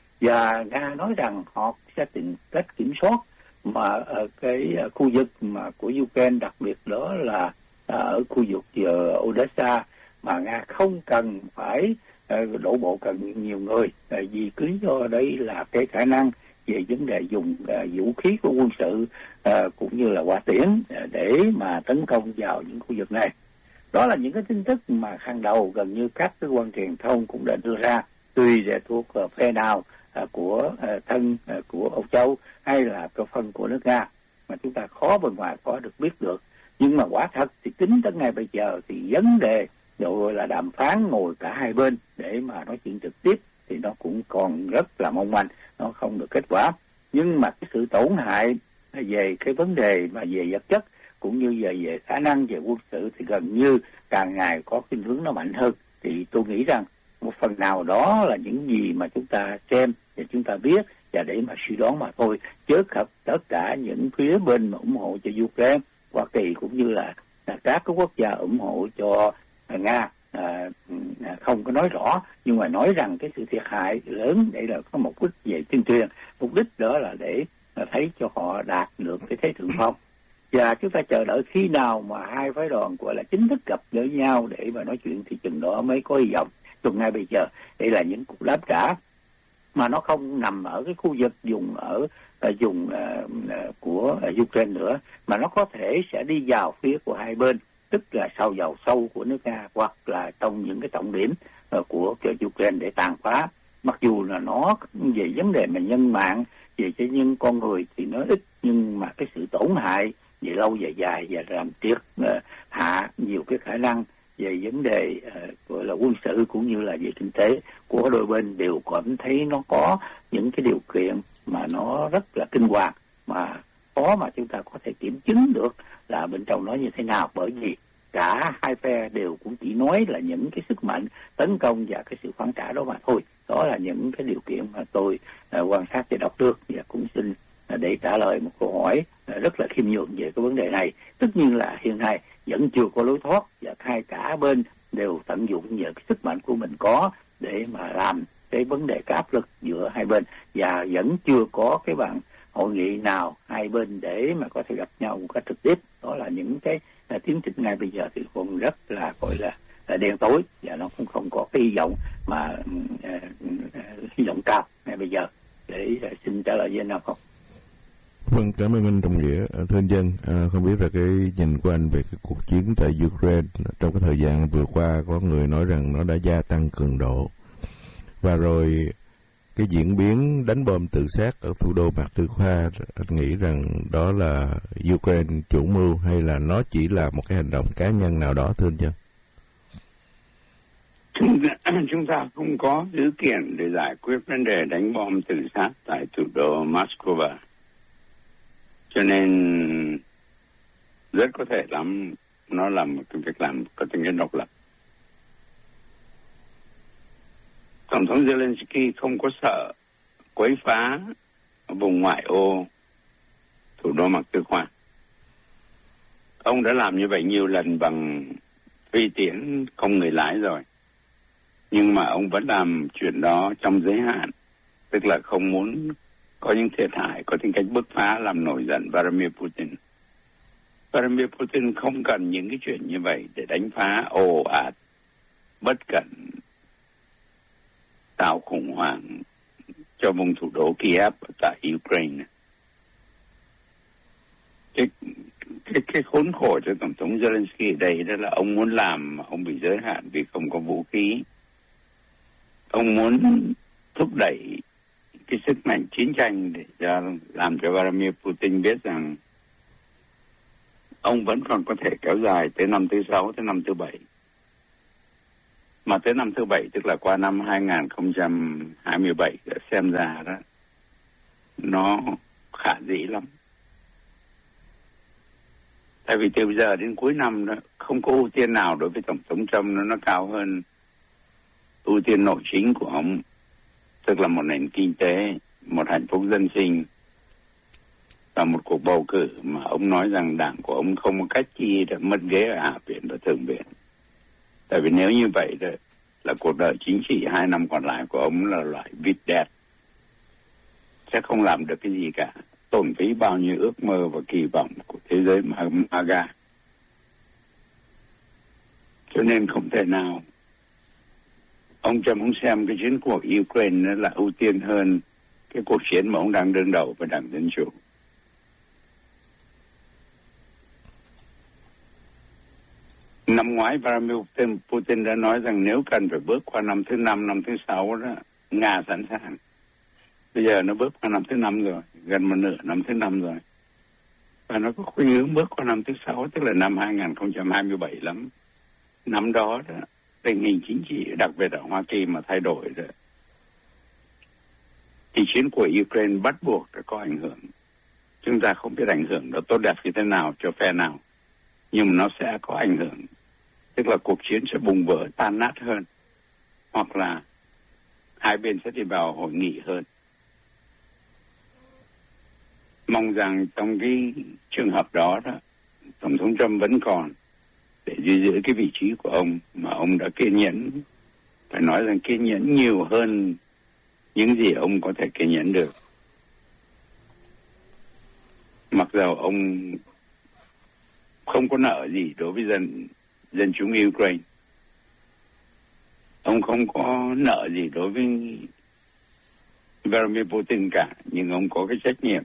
và Nga nói rằng họ sẽ tìm cách kiểm soát mà ở cái khu vực mà của Ukraine, đặc biệt đó là ở khu vực Odessa, mà Nga không cần phải đổ bộ cần nhiều người, vì cứ do đây là cái khả năng về vấn đề dùng vũ khí của quân sự cũng như là hỏa tiễn để mà tấn công vào những khu vực này. Đó là những cái tin tức mà hàng đầu gần như các cơ quan truyền thông cũng đã đưa ra, tùy để thuộc phe nào của thân của Âu Châu hay là cơ phân của nước Nga mà chúng ta khó bên ngoài có được biết được. Nhưng mà quả thật thì tính tới ngày bây giờ thì vấn đề gọi là đàm phán ngồi cả hai bên để mà nói chuyện trực tiếp thì nó cũng còn rất là mong manh, nó không được kết quả. Nhưng mà cái sự tổn hại về cái vấn đề mà về vật chất cũng như về về khả năng về quân sự thì gần như càng ngày có khuynh hướng nó mạnh hơn. Thì tôi nghĩ rằng một phần nào đó là những gì mà chúng ta xem và chúng ta biết và để mà suy đoán mà thôi, chứ khắp tất cả những phía bên mà ủng hộ cho Ukraine, Hoa Kỳ cũng như là, là các cái quốc gia ủng hộ cho Nga à, không có nói rõ, nhưng mà nói rằng cái sự thiệt hại lớn để là có mục đích về tuyên truyền, mục đích đó là để thấy cho họ đạt được cái thế thượng phong. Và chúng ta chờ đợi khi nào mà hai phái đoàn gọi là chính thức gặp gỡ nhau để mà nói chuyện thì chừng đó mới có hy vọng. Từ ngay bây giờ đây là những cuộc đáp trả mà nó không nằm ở cái khu vực dùng ở dùng uh, của uh, Ukraine nữa, mà nó có thể sẽ đi vào phía của hai bên, tức là sâu vào sâu của nước Nga hoặc là trong những cái trọng điểm uh, của Ukraine để tàn phá. Mặc dù là nó về vấn đề mà nhân mạng, về cho nhân con người thì nó ít, nhưng mà cái sự tổn hại về lâu về dài và làm triệt uh, hạ nhiều cái khả năng về vấn đề uh, gọi là quân sự cũng như là về kinh tế của đôi bên đều cảm thấy nó có những cái điều kiện mà nó rất là kinh hoàng, mà khó mà chúng ta có thể kiểm chứng được là bên trong nó như thế nào, bởi vì cả hai phe đều cũng chỉ nói là những cái sức mạnh tấn công và cái sự phản trả đó mà thôi. Đó là những cái điều kiện mà tôi uh, quan sát và đọc được, và cũng xin uh, để trả lời một câu hỏi uh, rất là khiêm nhường về cái vấn đề này. Tất nhiên là hiện nay vẫn chưa có lối thoát, và hai cả bên đều tận dụng những cái sức mạnh của mình có để mà làm cái vấn đề cái áp lực giữa hai bên, và vẫn chưa có cái bàn hội nghị nào hai bên để mà có thể gặp nhau một cách trực tiếp. Đó là những cái là tiến trình ngay bây giờ thì còn rất là gọi là, là đen tối, và nó cũng không có cái hy vọng mà uh, uh, hy vọng cao ngay bây giờ. Để uh, xin trả lời với anh nào không? Vâng, cảm ơn anh Trọng Nghĩa. Thưa anh Dân, à, không biết là cái nhìn của anh về cái cuộc chiến tại Ukraine trong cái thời gian vừa qua, có người nói rằng nó đã gia tăng cường độ, và rồi cái diễn biến đánh bom tự sát ở thủ đô Moscow, anh nghĩ rằng đó là Ukraine chủ mưu hay là nó chỉ là một cái hành động cá nhân nào đó, thưa anh Dân? Chúng, chúng ta không có dữ kiện để giải quyết vấn đề đánh bom tự sát tại thủ đô Moscow, cho nên rất có thể lắm nó là một cái việc làm có tính chất độc lập. Tổng thống Zelensky không có sợ quấy phá ở vùng ngoại ô thủ đô Moscow. Ông đã làm như vậy nhiều lần bằng phi tiễn không người lái rồi, nhưng mà ông vẫn làm chuyện đó trong giới hạn, tức là không muốn có những thiệt hại có tính cách bứt phá làm nổi giận Vladimir Putin. Vladimir Putin không cần những cái chuyện như vậy để đánh phá ồ ạt, bất cẩn, tạo khủng hoảng cho vùng thủ đô Kiev tại Ukraine. Cái, cái, cái khốn khổ cho Tổng thống Zelensky ở đây đó là ông muốn làm mà ông bị giới hạn vì không có vũ khí. Ông muốn thúc đẩy cái sức mạnh chiến tranh để cho, làm cho Vladimir Putin biết rằng ông vẫn còn có thể kéo dài tới năm thứ sáu, tới năm thứ bảy. Mà tới năm thứ bảy, tức là qua năm hai không hai bảy, xem ra đó, nó khả dĩ lắm. Tại vì từ bây giờ đến cuối năm đó, không có ưu tiên nào đối với Tổng thống Trump nó, nó cao hơn ưu tiên nội chính của ông, tức là một nền kinh tế, một hạnh phúc dân sinh và một cuộc bầu cử mà ông nói rằng đảng của ông không có cách chi để mất ghế ở Hạ viện và Thượng viện. Tại vì nếu như vậy đó, là cuộc đời chính trị hai năm còn lại của ông là loại vịt đẹp, sẽ không làm được cái gì cả, tổn phí bao nhiêu ước mơ và kỳ vọng của thế giới MAGA. Cho nên không thể nào ông Trump ông xem cái chiến cuộc Ukraine là ưu tiên hơn cái cuộc chiến mà ông đang đương đầu với Đảng Dân Chủ. Năm ngoái Vladimir Putin đã nói rằng nếu cần phải bước qua năm thứ năm, năm thứ sáu đó, Nga sẵn sàng. Bây giờ nó bước qua năm thứ năm rồi, gần một nửa năm thứ năm rồi. Và nó có khuynh hướng bước qua năm thứ sáu, tức là năm hai không hai bảy lắm. Năm đó, đó tình hình chính trị, đặc biệt ở Hoa Kỳ mà thay đổi rồi, thì chiến của Ukraine bắt buộc phải có ảnh hưởng. Chúng ta không biết ảnh hưởng nó tốt đẹp như thế nào cho phe nào, nhưng mà nó sẽ có ảnh hưởng. Tức là cuộc chiến sẽ bùng vỡ, tan nát hơn, hoặc là hai bên sẽ đi vào hội nghị hơn. Mong rằng trong cái trường hợp đó, đó Tổng thống Trump vẫn còn để giữ giữ cái vị trí của ông mà ông đã kiên nhẫn, phải nói rằng kiên nhẫn nhiều hơn những gì ông có thể kiên nhẫn được. Mặc dầu ông không có nợ gì đối với dân dân chúng Ukraine, ông không có nợ gì đối với Vladimir Putin cả, nhưng ông có cái trách nhiệm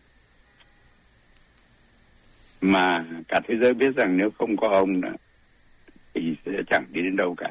mà cả thế giới biết rằng nếu không có ông đó, thì sẽ chẳng đi đến đâu cả.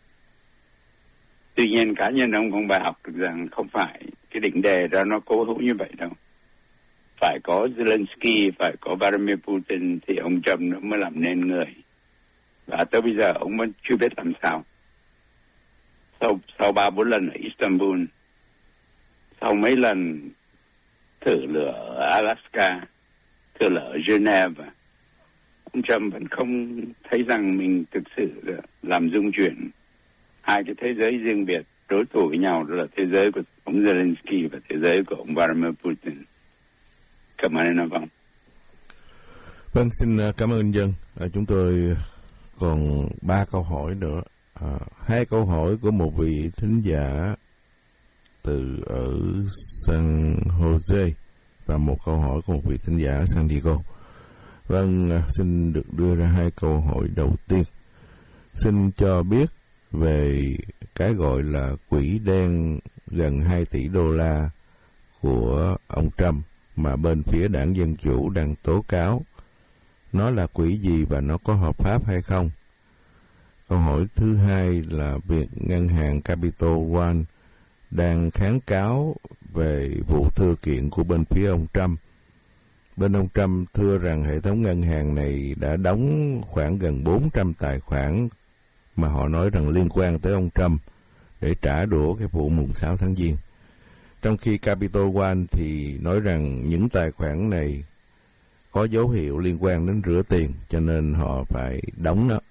Tuy nhiên cá nhân ông không bài học được rằng không phải cái định đề đó nó cố hữu như vậy đâu. Phải có Zelensky, phải có Vladimir Putin thì ông Trump nó mới làm nên người. Và tới bây giờ ông vẫn chưa biết làm sao. Sau sau ba bốn lần ở Istanbul, sau mấy lần thử lửa ở Alaska, thử lửa ở Geneva, ông Trump vẫn không thấy rằng mình thực sự làm rung chuyển hai cái thế giới riêng biệt đối thủ với nhau, đó là thế giới của ông Zelensky và thế giới của ông Vladimir Putin. Cảm ơn anh Vâng. Vâng, xin cảm ơn Dân. À, chúng tôi còn ba câu hỏi nữa. À, hai câu hỏi của một vị thính giả từ ở San Jose và một câu hỏi của một vị thính giả ở San Diego. Vâng, xin được đưa ra hai câu hỏi đầu tiên. Xin cho biết về cái gọi là quỹ đen gần hai tỷ đô la của ông Trump mà bên phía đảng Dân Chủ đang tố cáo. Nó là quỹ gì và nó có hợp pháp hay không? Câu hỏi thứ hai là việc ngân hàng Capital One đang kháng cáo về vụ thưa kiện của bên phía ông Trump. Bên ông Trump thưa rằng hệ thống ngân hàng này đã đóng khoảng gần bốn trăm tài khoản mà họ nói rằng liên quan tới ông Trump để trả đũa cái vụ mùng sáu tháng Giêng. Trong khi Capital One thì nói rằng những tài khoản này có dấu hiệu liên quan đến rửa tiền cho nên họ phải đóng nó.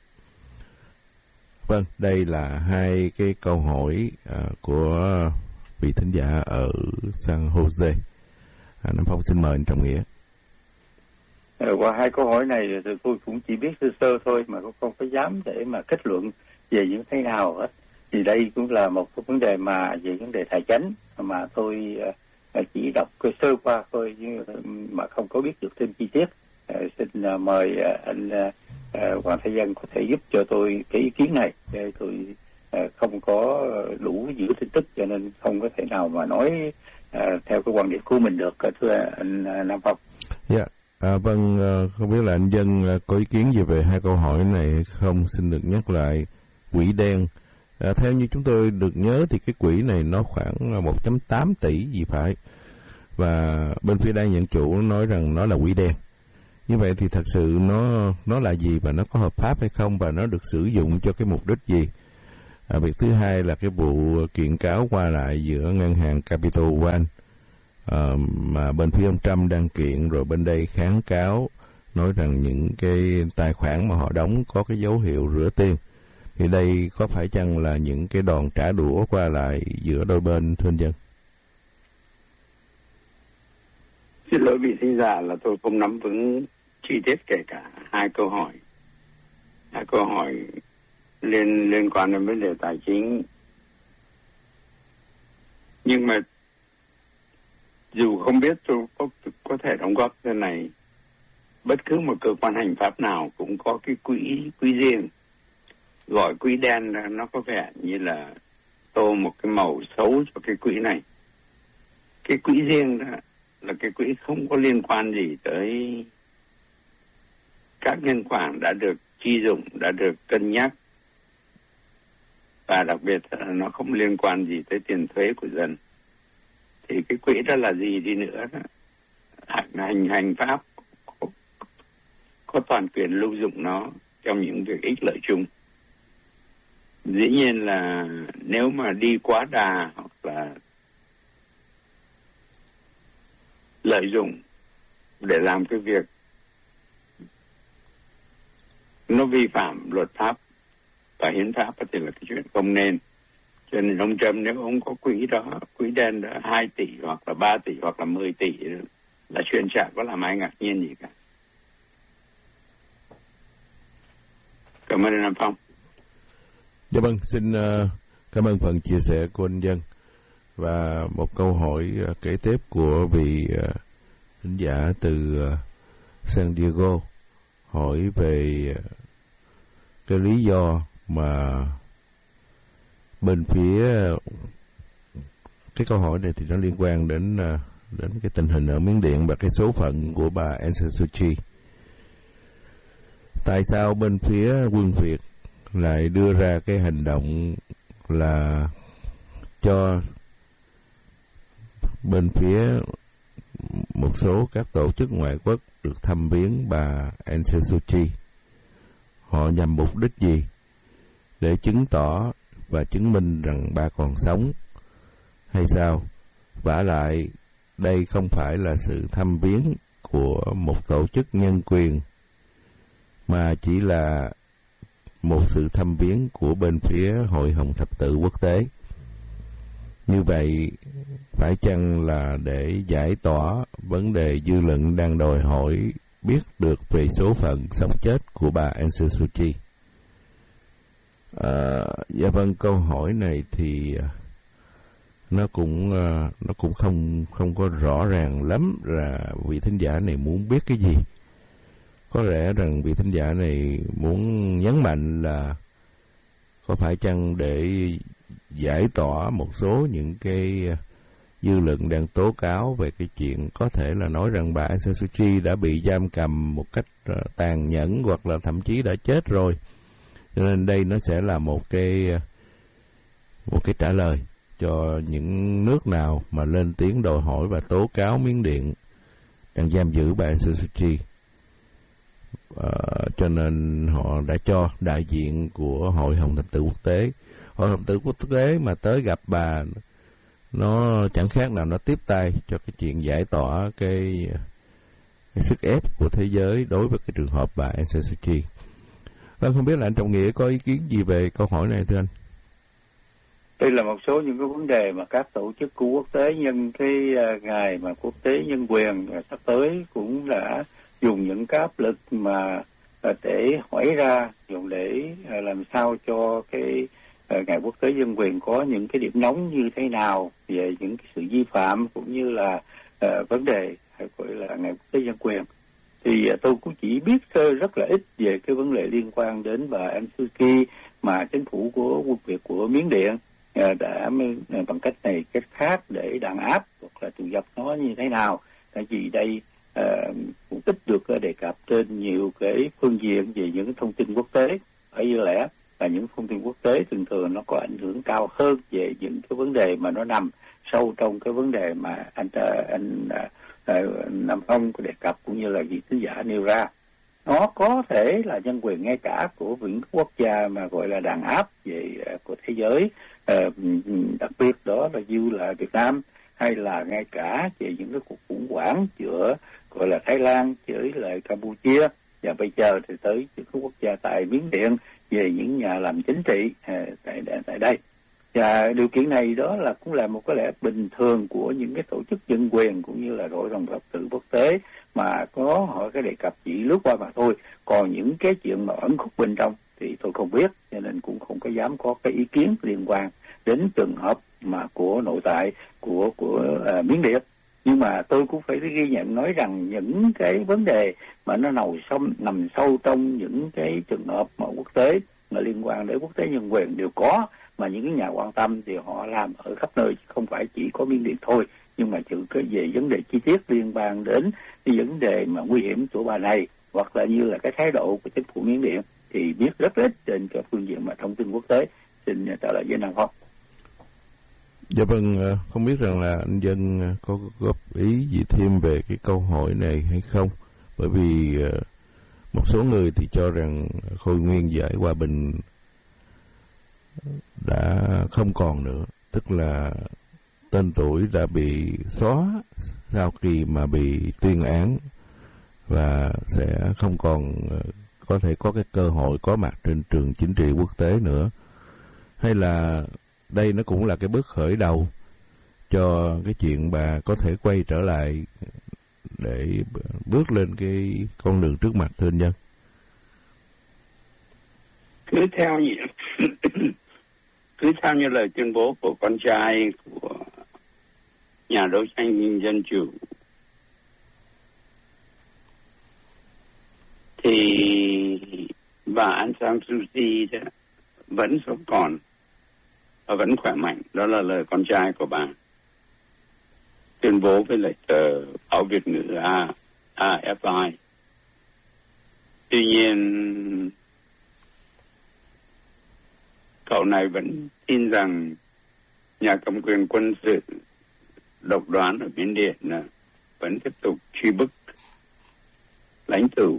Vâng, đây là hai cái câu hỏi à, của vị thính giả ở San Jose. À, Nam Phong xin mời anh Trọng Nghĩa. À, qua hai câu hỏi này thì tôi cũng chỉ biết sơ sơ thôi mà cũng không có dám để mà kết luận về những thế nào hết. Thì đây cũng là một cái vấn đề mà về vấn đề tài chính mà tôi uh, chỉ đọc sơ qua thôi mà không có biết được thêm chi tiết. Uh, xin uh, mời uh, anh uh, Hoàng Thái Dân có thể giúp cho tôi cái ý kiến này. Để tôi uh, không có đủ dữ tin tức cho nên không có thể nào mà nói uh, theo cái quan điểm của mình được, thưa anh uh, Nam Phong. Dạ, yeah. à, vâng, uh, không biết là anh Dân uh, có ý kiến gì về hai câu hỏi này hay không? Xin được nhắc lại quỹ đen. À, theo như chúng tôi được nhớ thì cái quỹ này nó khoảng một phẩy tám tỷ gì phải. Và bên phía đảng Dân Chủ nói rằng nó là quỹ đen. Như vậy thì thật sự nó nó là gì và nó có hợp pháp hay không và nó được sử dụng cho cái mục đích gì? À, việc thứ hai là cái vụ kiện cáo qua lại giữa ngân hàng Capital One à, mà bên phía ông Trump đang kiện, rồi bên đây kháng cáo nói rằng những cái tài khoản mà họ đóng có cái dấu hiệu rửa tiền. Thì đây có phải chăng là những cái đòn trả đũa qua lại giữa đôi bên, thưa anh Dân? Xin lỗi vị thính giả là tôi không nắm vững chi tiết kể cả hai câu hỏi. Hai câu hỏi liên liên quan đến vấn đề tài chính. Nhưng mà dù không biết, tôi có, có thể đóng góp thế này. Bất cứ một cơ quan hành pháp nào cũng có cái quỹ quỹ riêng. Gọi quỹ đen nó có vẻ như là tô một cái màu xấu cho cái quỹ này. Cái quỹ riêng đó là cái quỹ không có liên quan gì tới các nhân khoản đã được chi dụng, đã được cân nhắc, và đặc biệt là nó không liên quan gì tới tiền thuế của dân. Thì cái quỹ đó là gì đi nữa đó, hành hành, hành pháp có, có toàn quyền lưu dụng nó trong những việc ích lợi chung. Dĩ nhiên là nếu mà đi quá đà hoặc là lợi dụng để làm cái việc nó vi phạm luật pháp và hiến pháp thì là cái chuyện không nên. Cho nên ông Trump nếu ông có quỹ đó, quỹ đen đó hai tỷ hoặc là ba tỷ hoặc là mười tỷ là chuyện chả có làm ai ngạc nhiên gì cả. Cảm ơn anh Phong. Dạ vâng, xin uh, cảm ơn phần chia sẻ của anh Dân. Và một câu hỏi uh, kế tiếp của vị uh, thính giả từ uh, San Diego hỏi về uh, cái lý do mà bên phía uh, cái câu hỏi này thì nó liên quan đến uh, đến cái tình hình ở Miến Điện và cái số phận của bà Aung San Suu Kyi. Tại sao bên phía quân Việt lại đưa ra cái hành động là cho bên phía một số các tổ chức ngoại quốc được thăm viếng bà Aung San Suu Kyi? Họ nhằm mục đích gì? Để chứng tỏ và chứng minh rằng bà còn sống hay sao? Vả lại, đây không phải là sự thăm viếng của một tổ chức nhân quyền, mà chỉ là một sự thăm viếng của bên phía Hội Hồng Thập Tự Quốc tế. Như vậy, phải chăng là để giải tỏa vấn đề dư luận đang đòi hỏi biết được về số phận sống chết của bà Aung San Suu Kyi? À, dạ vâng, câu hỏi này thì nó cũng nó cũng không không có rõ ràng lắm là vị thính giả này muốn biết cái gì. Có lẽ rằng vị thính giả này muốn nhấn mạnh là có phải chăng để giải tỏa một số những cái dư luận đang tố cáo về cái chuyện có thể là nói rằng bà Aung San Suu Kyi đã bị giam cầm một cách tàn nhẫn hoặc là thậm chí đã chết rồi. Cho nên đây nó sẽ là một cái một cái trả lời cho những nước nào mà lên tiếng đòi hỏi và tố cáo Miến Điện đang giam giữ bà Aung San Suu Kyi. Uh, cho nên họ đã cho đại diện của Hội Hồng Thập Tự Quốc tế. Hội Hồng Thập Tự Quốc tế mà tới gặp bà, nó chẳng khác nào nó tiếp tay cho cái chuyện giải tỏa cái, cái sức ép của thế giới đối với cái trường hợp bà Aung San Suu Kyi. Vâng, không biết là anh Trọng Nghĩa có ý kiến gì về câu hỏi này thưa anh? Đây là một số những cái vấn đề mà các tổ chức của quốc tế nhân cái uh, ngày mà quốc tế nhân quyền uh, sắp tới cũng đã dùng những cái áp lực mà uh, để hỏi ra, dùng để uh, làm sao cho cái uh, ngày quốc tế nhân quyền có những cái điểm nóng như thế nào về những cái sự vi phạm cũng như là uh, vấn đề hay gọi là ngày quốc tế nhân quyền. Thì uh, tôi cũng chỉ biết uh, rất là ít về cái vấn đề liên quan đến bà Aung San Suu Kyi mà chính phủ của quân Việt của Miến Điện đã bằng cách này cách khác để đàn áp hoặc là tù dập nó như thế nào. Tại vì đây uh, cũng ít được đề cập trên nhiều cái phương diện về những thông tin quốc tế. Bởi vì lẽ là những thông tin quốc tế thường thường nó có ảnh hưởng cao hơn về những cái vấn đề mà nó nằm sâu trong cái vấn đề mà anh anh Nam Phong có đề cập cũng như là vị thính giả nêu ra, nó có thể là nhân quyền ngay cả của những quốc gia mà gọi là đàn áp về của thế giới, đặc biệt đó là như là Việt Nam, hay là ngay cả về những cái cuộc khủng hoảng giữa gọi là Thái Lan với lại Campuchia, và bây giờ thì tới những cái quốc gia tại Miến Điện về những nhà làm chính trị tại tại đây. Và điều kiện này đó là cũng là một cái lẽ bình thường của những cái tổ chức dân quyền cũng như là hội đồng Phật tử quốc tế mà có họ cái đề cập chỉ lướt qua mà thôi. Còn những cái chuyện mà ẩn khúc bên trong thì tôi không biết, cho nên cũng không có dám có cái ý kiến liên quan đến trường hợp mà của nội tại của của uh, Miến Điện. Nhưng mà tôi cũng phải ghi nhận nói rằng những cái vấn đề mà nó nằm sâu nằm sâu trong những cái trường hợp mà quốc tế mà liên quan đến quốc tế nhân quyền đều có, mà những cái nhà quan tâm thì họ làm ở khắp nơi, không phải chỉ có Miến Điện thôi. Nhưng mà chữ cái về vấn đề chi tiết liên quan đến cái vấn đề mà nguy hiểm của bà này, hoặc là như là cái thái độ của chính phủ Miến Điện thì biết rất ít trên các phương diện mà thông tin quốc tế. Xin trả lời với Nam Phong. Dạ vâng, không biết rằng là anh Dân có góp ý gì thêm về cái câu hỏi này hay không? Bởi vì một số người thì cho rằng Khôi Nguyên giải hòa bình đã không còn nữa, tức là tên tuổi đã bị xóa sau khi mà bị tuyên án và sẽ không còn có thể có cái cơ hội có mặt trên trường chính trị quốc tế nữa. Hay là đây nó cũng là cái bước khởi đầu cho cái chuyện bà có thể quay trở lại để bước lên cái con đường trước mặt, thưa anh Dân? Cứ theo như cứ theo như lời tuyên bố của con trai của nhà đấu tranh dân chủ thì bà Aung San Suu Kyi vẫn sống còn và vẫn khỏe mạnh. Đó là lời con trai của bà tuyên bố với lại tờ báo Việt ngữ a ép i. Tuy nhiên cậu này vẫn tin rằng nhà cầm quyền quân sự độc đoán ở Miến Điện là vẫn tiếp tục truy bức lãnh tụ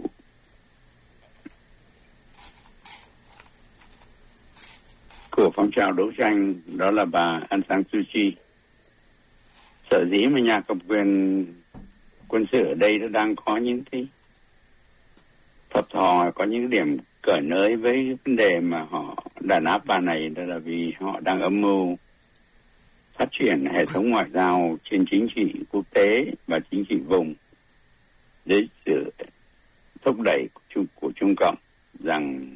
của phong trào đấu tranh, đó là bà Aung San Suu Kyi. Sở dĩ mà nhà cầm quyền quân sự ở đây nó đang có những cái thập thò, có những điểm cởi nới với vấn đề mà họ đàn áp bà này, đó là vì họ đang âm mưu phát triển hệ thống ngoại giao trên chính trị quốc tế và chính trị vùng dưới sự thúc đẩy của Trung, của Trung Cộng, rằng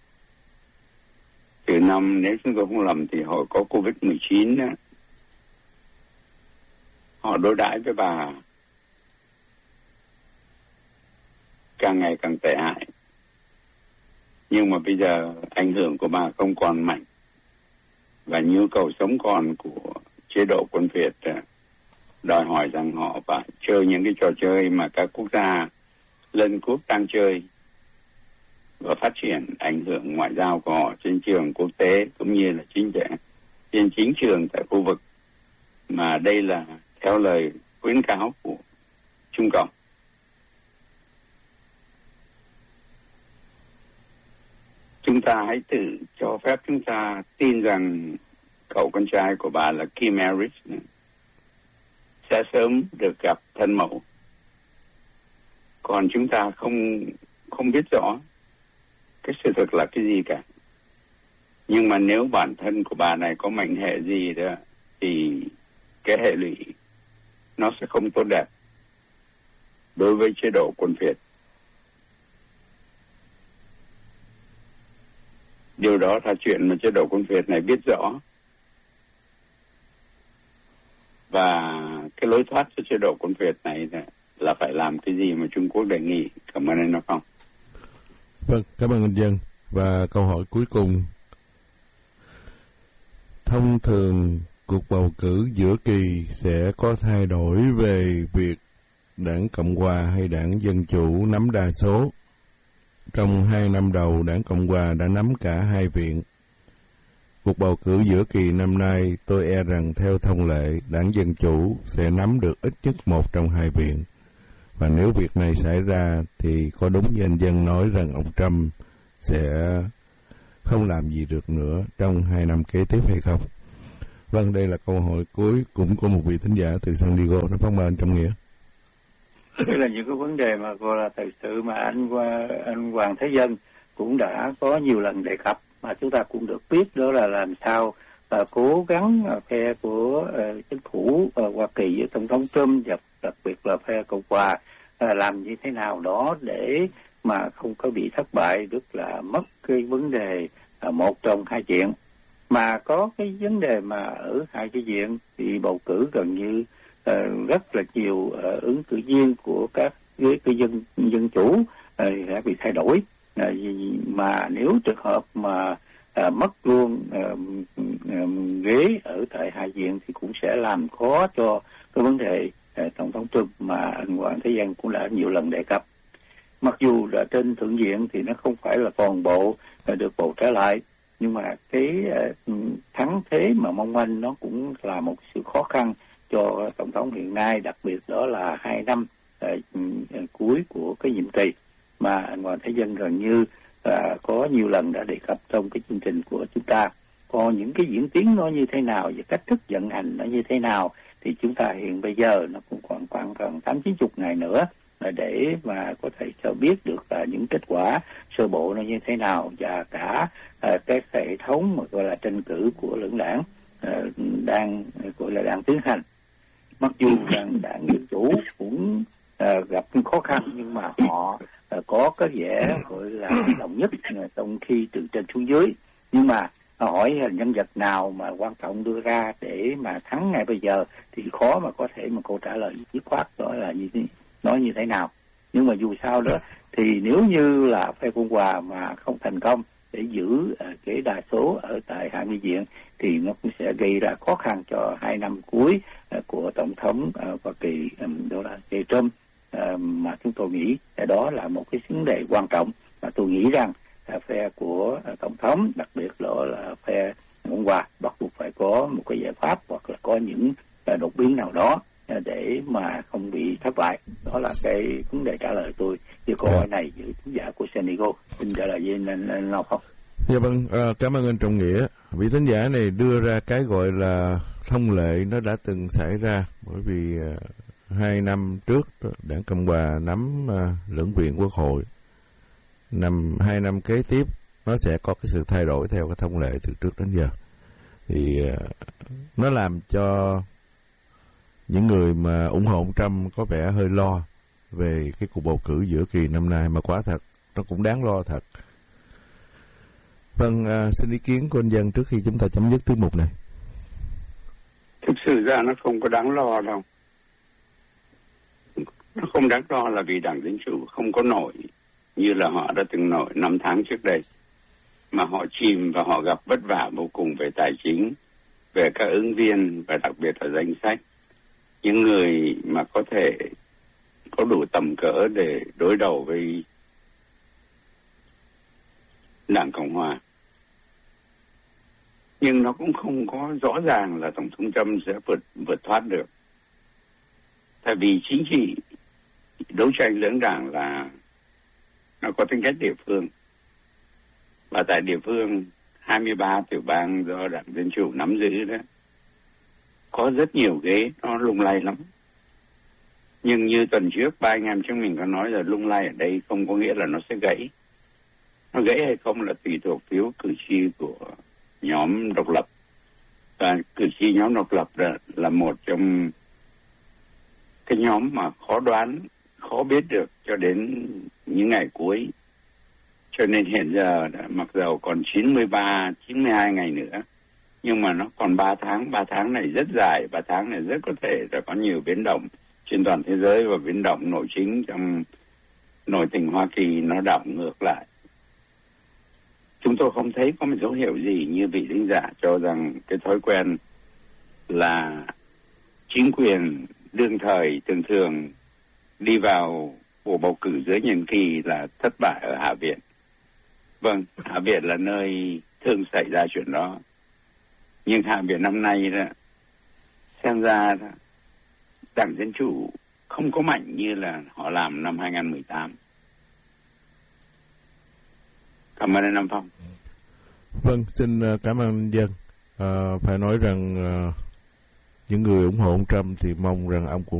từ năm, nếu chúng tôi không lầm thì họ có covid mười chín đó, họ đối đãi với bà càng ngày càng tệ hại. Nhưng mà bây giờ ảnh hưởng của bà không còn mạnh và nhu cầu sống còn của chế độ quân Việt đòi hỏi rằng họ phải chơi những cái trò chơi mà các quốc gia lân cúp đang chơi và phát triển ảnh hưởng ngoại giao của họ trên trường quốc tế cũng như là chính trị trên chính trường tại khu vực, mà đây là theo lời khuyến cáo của Trung Cộng. Chúng ta hãy tự cho phép chúng ta tin rằng cậu con trai của bà là Kim Harris sẽ sớm được gặp thân mẫu. Còn chúng ta không không biết rõ cái sự thật là cái gì cả. Nhưng mà nếu bản thân của bà này có mệnh hệ gì đó thì cái hệ lụy nó sẽ không tốt đẹp đối với chế độ quân Việt. Điều đó là chuyện mà chế độ quân Việt này biết rõ. Và cái lối thoát cho chế độ quân Việt này là phải làm cái gì mà Trung Quốc đề nghị. Cảm ơn anh Nó Phong. Vâng, cảm ơn anh Dân. Và câu hỏi cuối cùng. Thông thường cuộc bầu cử giữa kỳ sẽ có thay đổi về việc đảng Cộng Hòa hay đảng Dân Chủ nắm đa số. Trong hai năm đầu, đảng Cộng Hòa đã nắm cả hai viện. cuộc bầu cử giữa kỳ năm nay, tôi e rằng theo thông lệ, đảng Dân Chủ sẽ nắm được ít nhất một trong hai viện. Và nếu việc này xảy ra thì có đúng như anh Dân nói rằng ông Trump sẽ không làm gì được nữa trong hai năm kế tiếp hay không? Vâng, đây là câu hỏi cuối cũng có một vị thính giả từ San Diego. Nó phát mời anh Trọng Nghĩa. Đây là những cái vấn đề mà gọi là thật sự mà anh anh Hoàng Thế Dân cũng đã có nhiều lần đề cập, mà chúng ta cũng được biết đó là làm sao và cố gắng phe của uh, chính phủ uh, Hoa Kỳ với Tổng thống Trump và đặc biệt là phe Cộng hòa uh, làm như thế nào đó để mà không có bị thất bại, tức là mất cái vấn đề uh, một trong hai diện. Mà có cái vấn đề mà ở hai cái diện thì bầu cử gần như uh, rất là nhiều uh, ứng cử viên của các ghế cử dân dân chủ uh, sẽ bị thay đổi. Uh, mà nếu trường hợp mà uh, mất luôn uh, uh, ghế ở tại hai viện thì cũng sẽ làm khó cho cái vấn đề uh, tổng thống Trump mà anh Hoàng Thế Dân cũng đã nhiều lần đề cập. Mặc dù là trên thượng viện thì nó không phải là toàn bộ uh, được bầu trở lại, nhưng mà cái uh, thắng thế mà mong manh nó cũng là một sự khó khăn cho tổng thống hiện nay, đặc biệt đó là hai năm uh, uh, cuối của cái nhiệm kỳ mà anh Hoàng Thế Dân gần như uh, có nhiều lần đã đề cập trong cái chương trình của chúng ta. Còn những cái diễn tiến nó như thế nào và cách thức vận hành nó như thế nào thì chúng ta hiện bây giờ nó cũng còn khoảng gần tám chín chục ngày nữa để mà có thể cho biết được là những kết quả sơ bộ nó như thế nào, và cả uh, cái hệ thống mà gọi là tranh cử của lưỡng đảng uh, đang gọi là đang tiến hành. Mặc dù rằng đảng Dân Chủ cũng uh, gặp khó khăn, nhưng mà họ uh, có cái vẻ gọi là đồng nhất uh, trong khi từ trên xuống dưới. Nhưng mà hỏi là nhân vật nào mà quan trọng đưa ra để mà thắng ngay bây giờ thì khó mà có thể một câu trả lời dứt khoát đó là gì nói như thế nào. Nhưng mà dù sao đó thì nếu như là phe Cộng hòa mà không thành công để giữ uh, cái đa số ở tại hai mươi viện thì nó cũng sẽ gây ra khó khăn cho hai năm cuối uh, của tổng thống uh, Hoa Kỳ um, đó là Trump, uh, mà chúng tôi nghĩ uh, đó là một cái vấn đề quan trọng mà tôi nghĩ rằng uh, phe của uh, tổng thống, đặc biệt đó là phe Cộng hòa bắt buộc phải có một cái giải pháp hoặc là có những uh, đột biến nào đó để mà không bị thất bại. Đó là cái vấn đề trả lời tôi với câu hỏi này giữa khán giả của San Diego. Xin trả lời với anh, anh Long không? Dạ vâng, à, cảm ơn anh Trọng Nghĩa. Vị thính giả này đưa ra cái gọi là thông lệ nó đã từng xảy ra, bởi vì à, hai năm trước đảng Cộng hòa nắm à, lưỡng viện Quốc hội, năm hai năm kế tiếp nó sẽ có cái sự thay đổi theo cái thông lệ từ trước đến giờ. Thì à, nó làm cho những người mà ủng hộ ông Trump có vẻ hơi lo về cái cuộc bầu cử giữa kỳ năm nay, mà quả thật nó cũng đáng lo thật. Vâng, à, xin ý kiến của anh Dân trước khi chúng ta chấm dứt tiết mục này. Thực sự ra nó không có đáng lo đâu. Nó không đáng lo là vì Đảng Dân Chủ không có nổi như là họ đã từng nổi năm tháng trước đây, mà họ chìm và họ gặp vất vả vô cùng về tài chính, về các ứng viên và đặc biệt là danh sách. Những người mà có thể có đủ tầm cỡ để đối đầu với Đảng Cộng hòa. Nhưng nó cũng không có rõ ràng là Tổng thống Trump sẽ vượt, vượt thoát được. Tại vì chính trị đấu tranh lưỡng đảng là nó có tính cách địa phương. Và tại địa phương hai mươi ba tiểu bang do Đảng Dân Chủ nắm giữ đó, có rất nhiều ghế nó lung lay lắm. Nhưng như tuần trước ba anh em chúng mình có nói là lung lay ở đây không có nghĩa là nó sẽ gãy. Nó gãy hay không là tùy thuộc phiếu cử tri của nhóm độc lập. Và cử tri nhóm độc lập là, là một trong cái nhóm mà khó đoán, khó biết được cho đến những ngày cuối. Cho nên hiện giờ mặc dầu còn chín mươi ba, chín mươi hai ngày nữa, nhưng mà nó còn ba tháng, ba tháng này rất dài, ba tháng này rất có thể là có nhiều biến động trên toàn thế giới, và biến động nội chính trong nội tình Hoa Kỳ nó đảo ngược lại. Chúng tôi không thấy có một dấu hiệu gì như vị thính giả cho rằng cái thói quen là chính quyền đương thời thường thường đi vào cuộc bầu cử giữa nhiệm kỳ là thất bại ở Hạ viện. Vâng, Hạ viện là nơi thường xảy ra chuyện đó. Nhưng Hạ viện năm nay đó, xem ra đó, Đảng Dân Chủ không có mạnh như là họ làm năm hai không một tám. Cảm ơn anh Nam Phong. Vâng, xin cảm ơn anh Dân. À, phải nói rằng à, những người ủng hộ ông Trump thì mong rằng ông cũng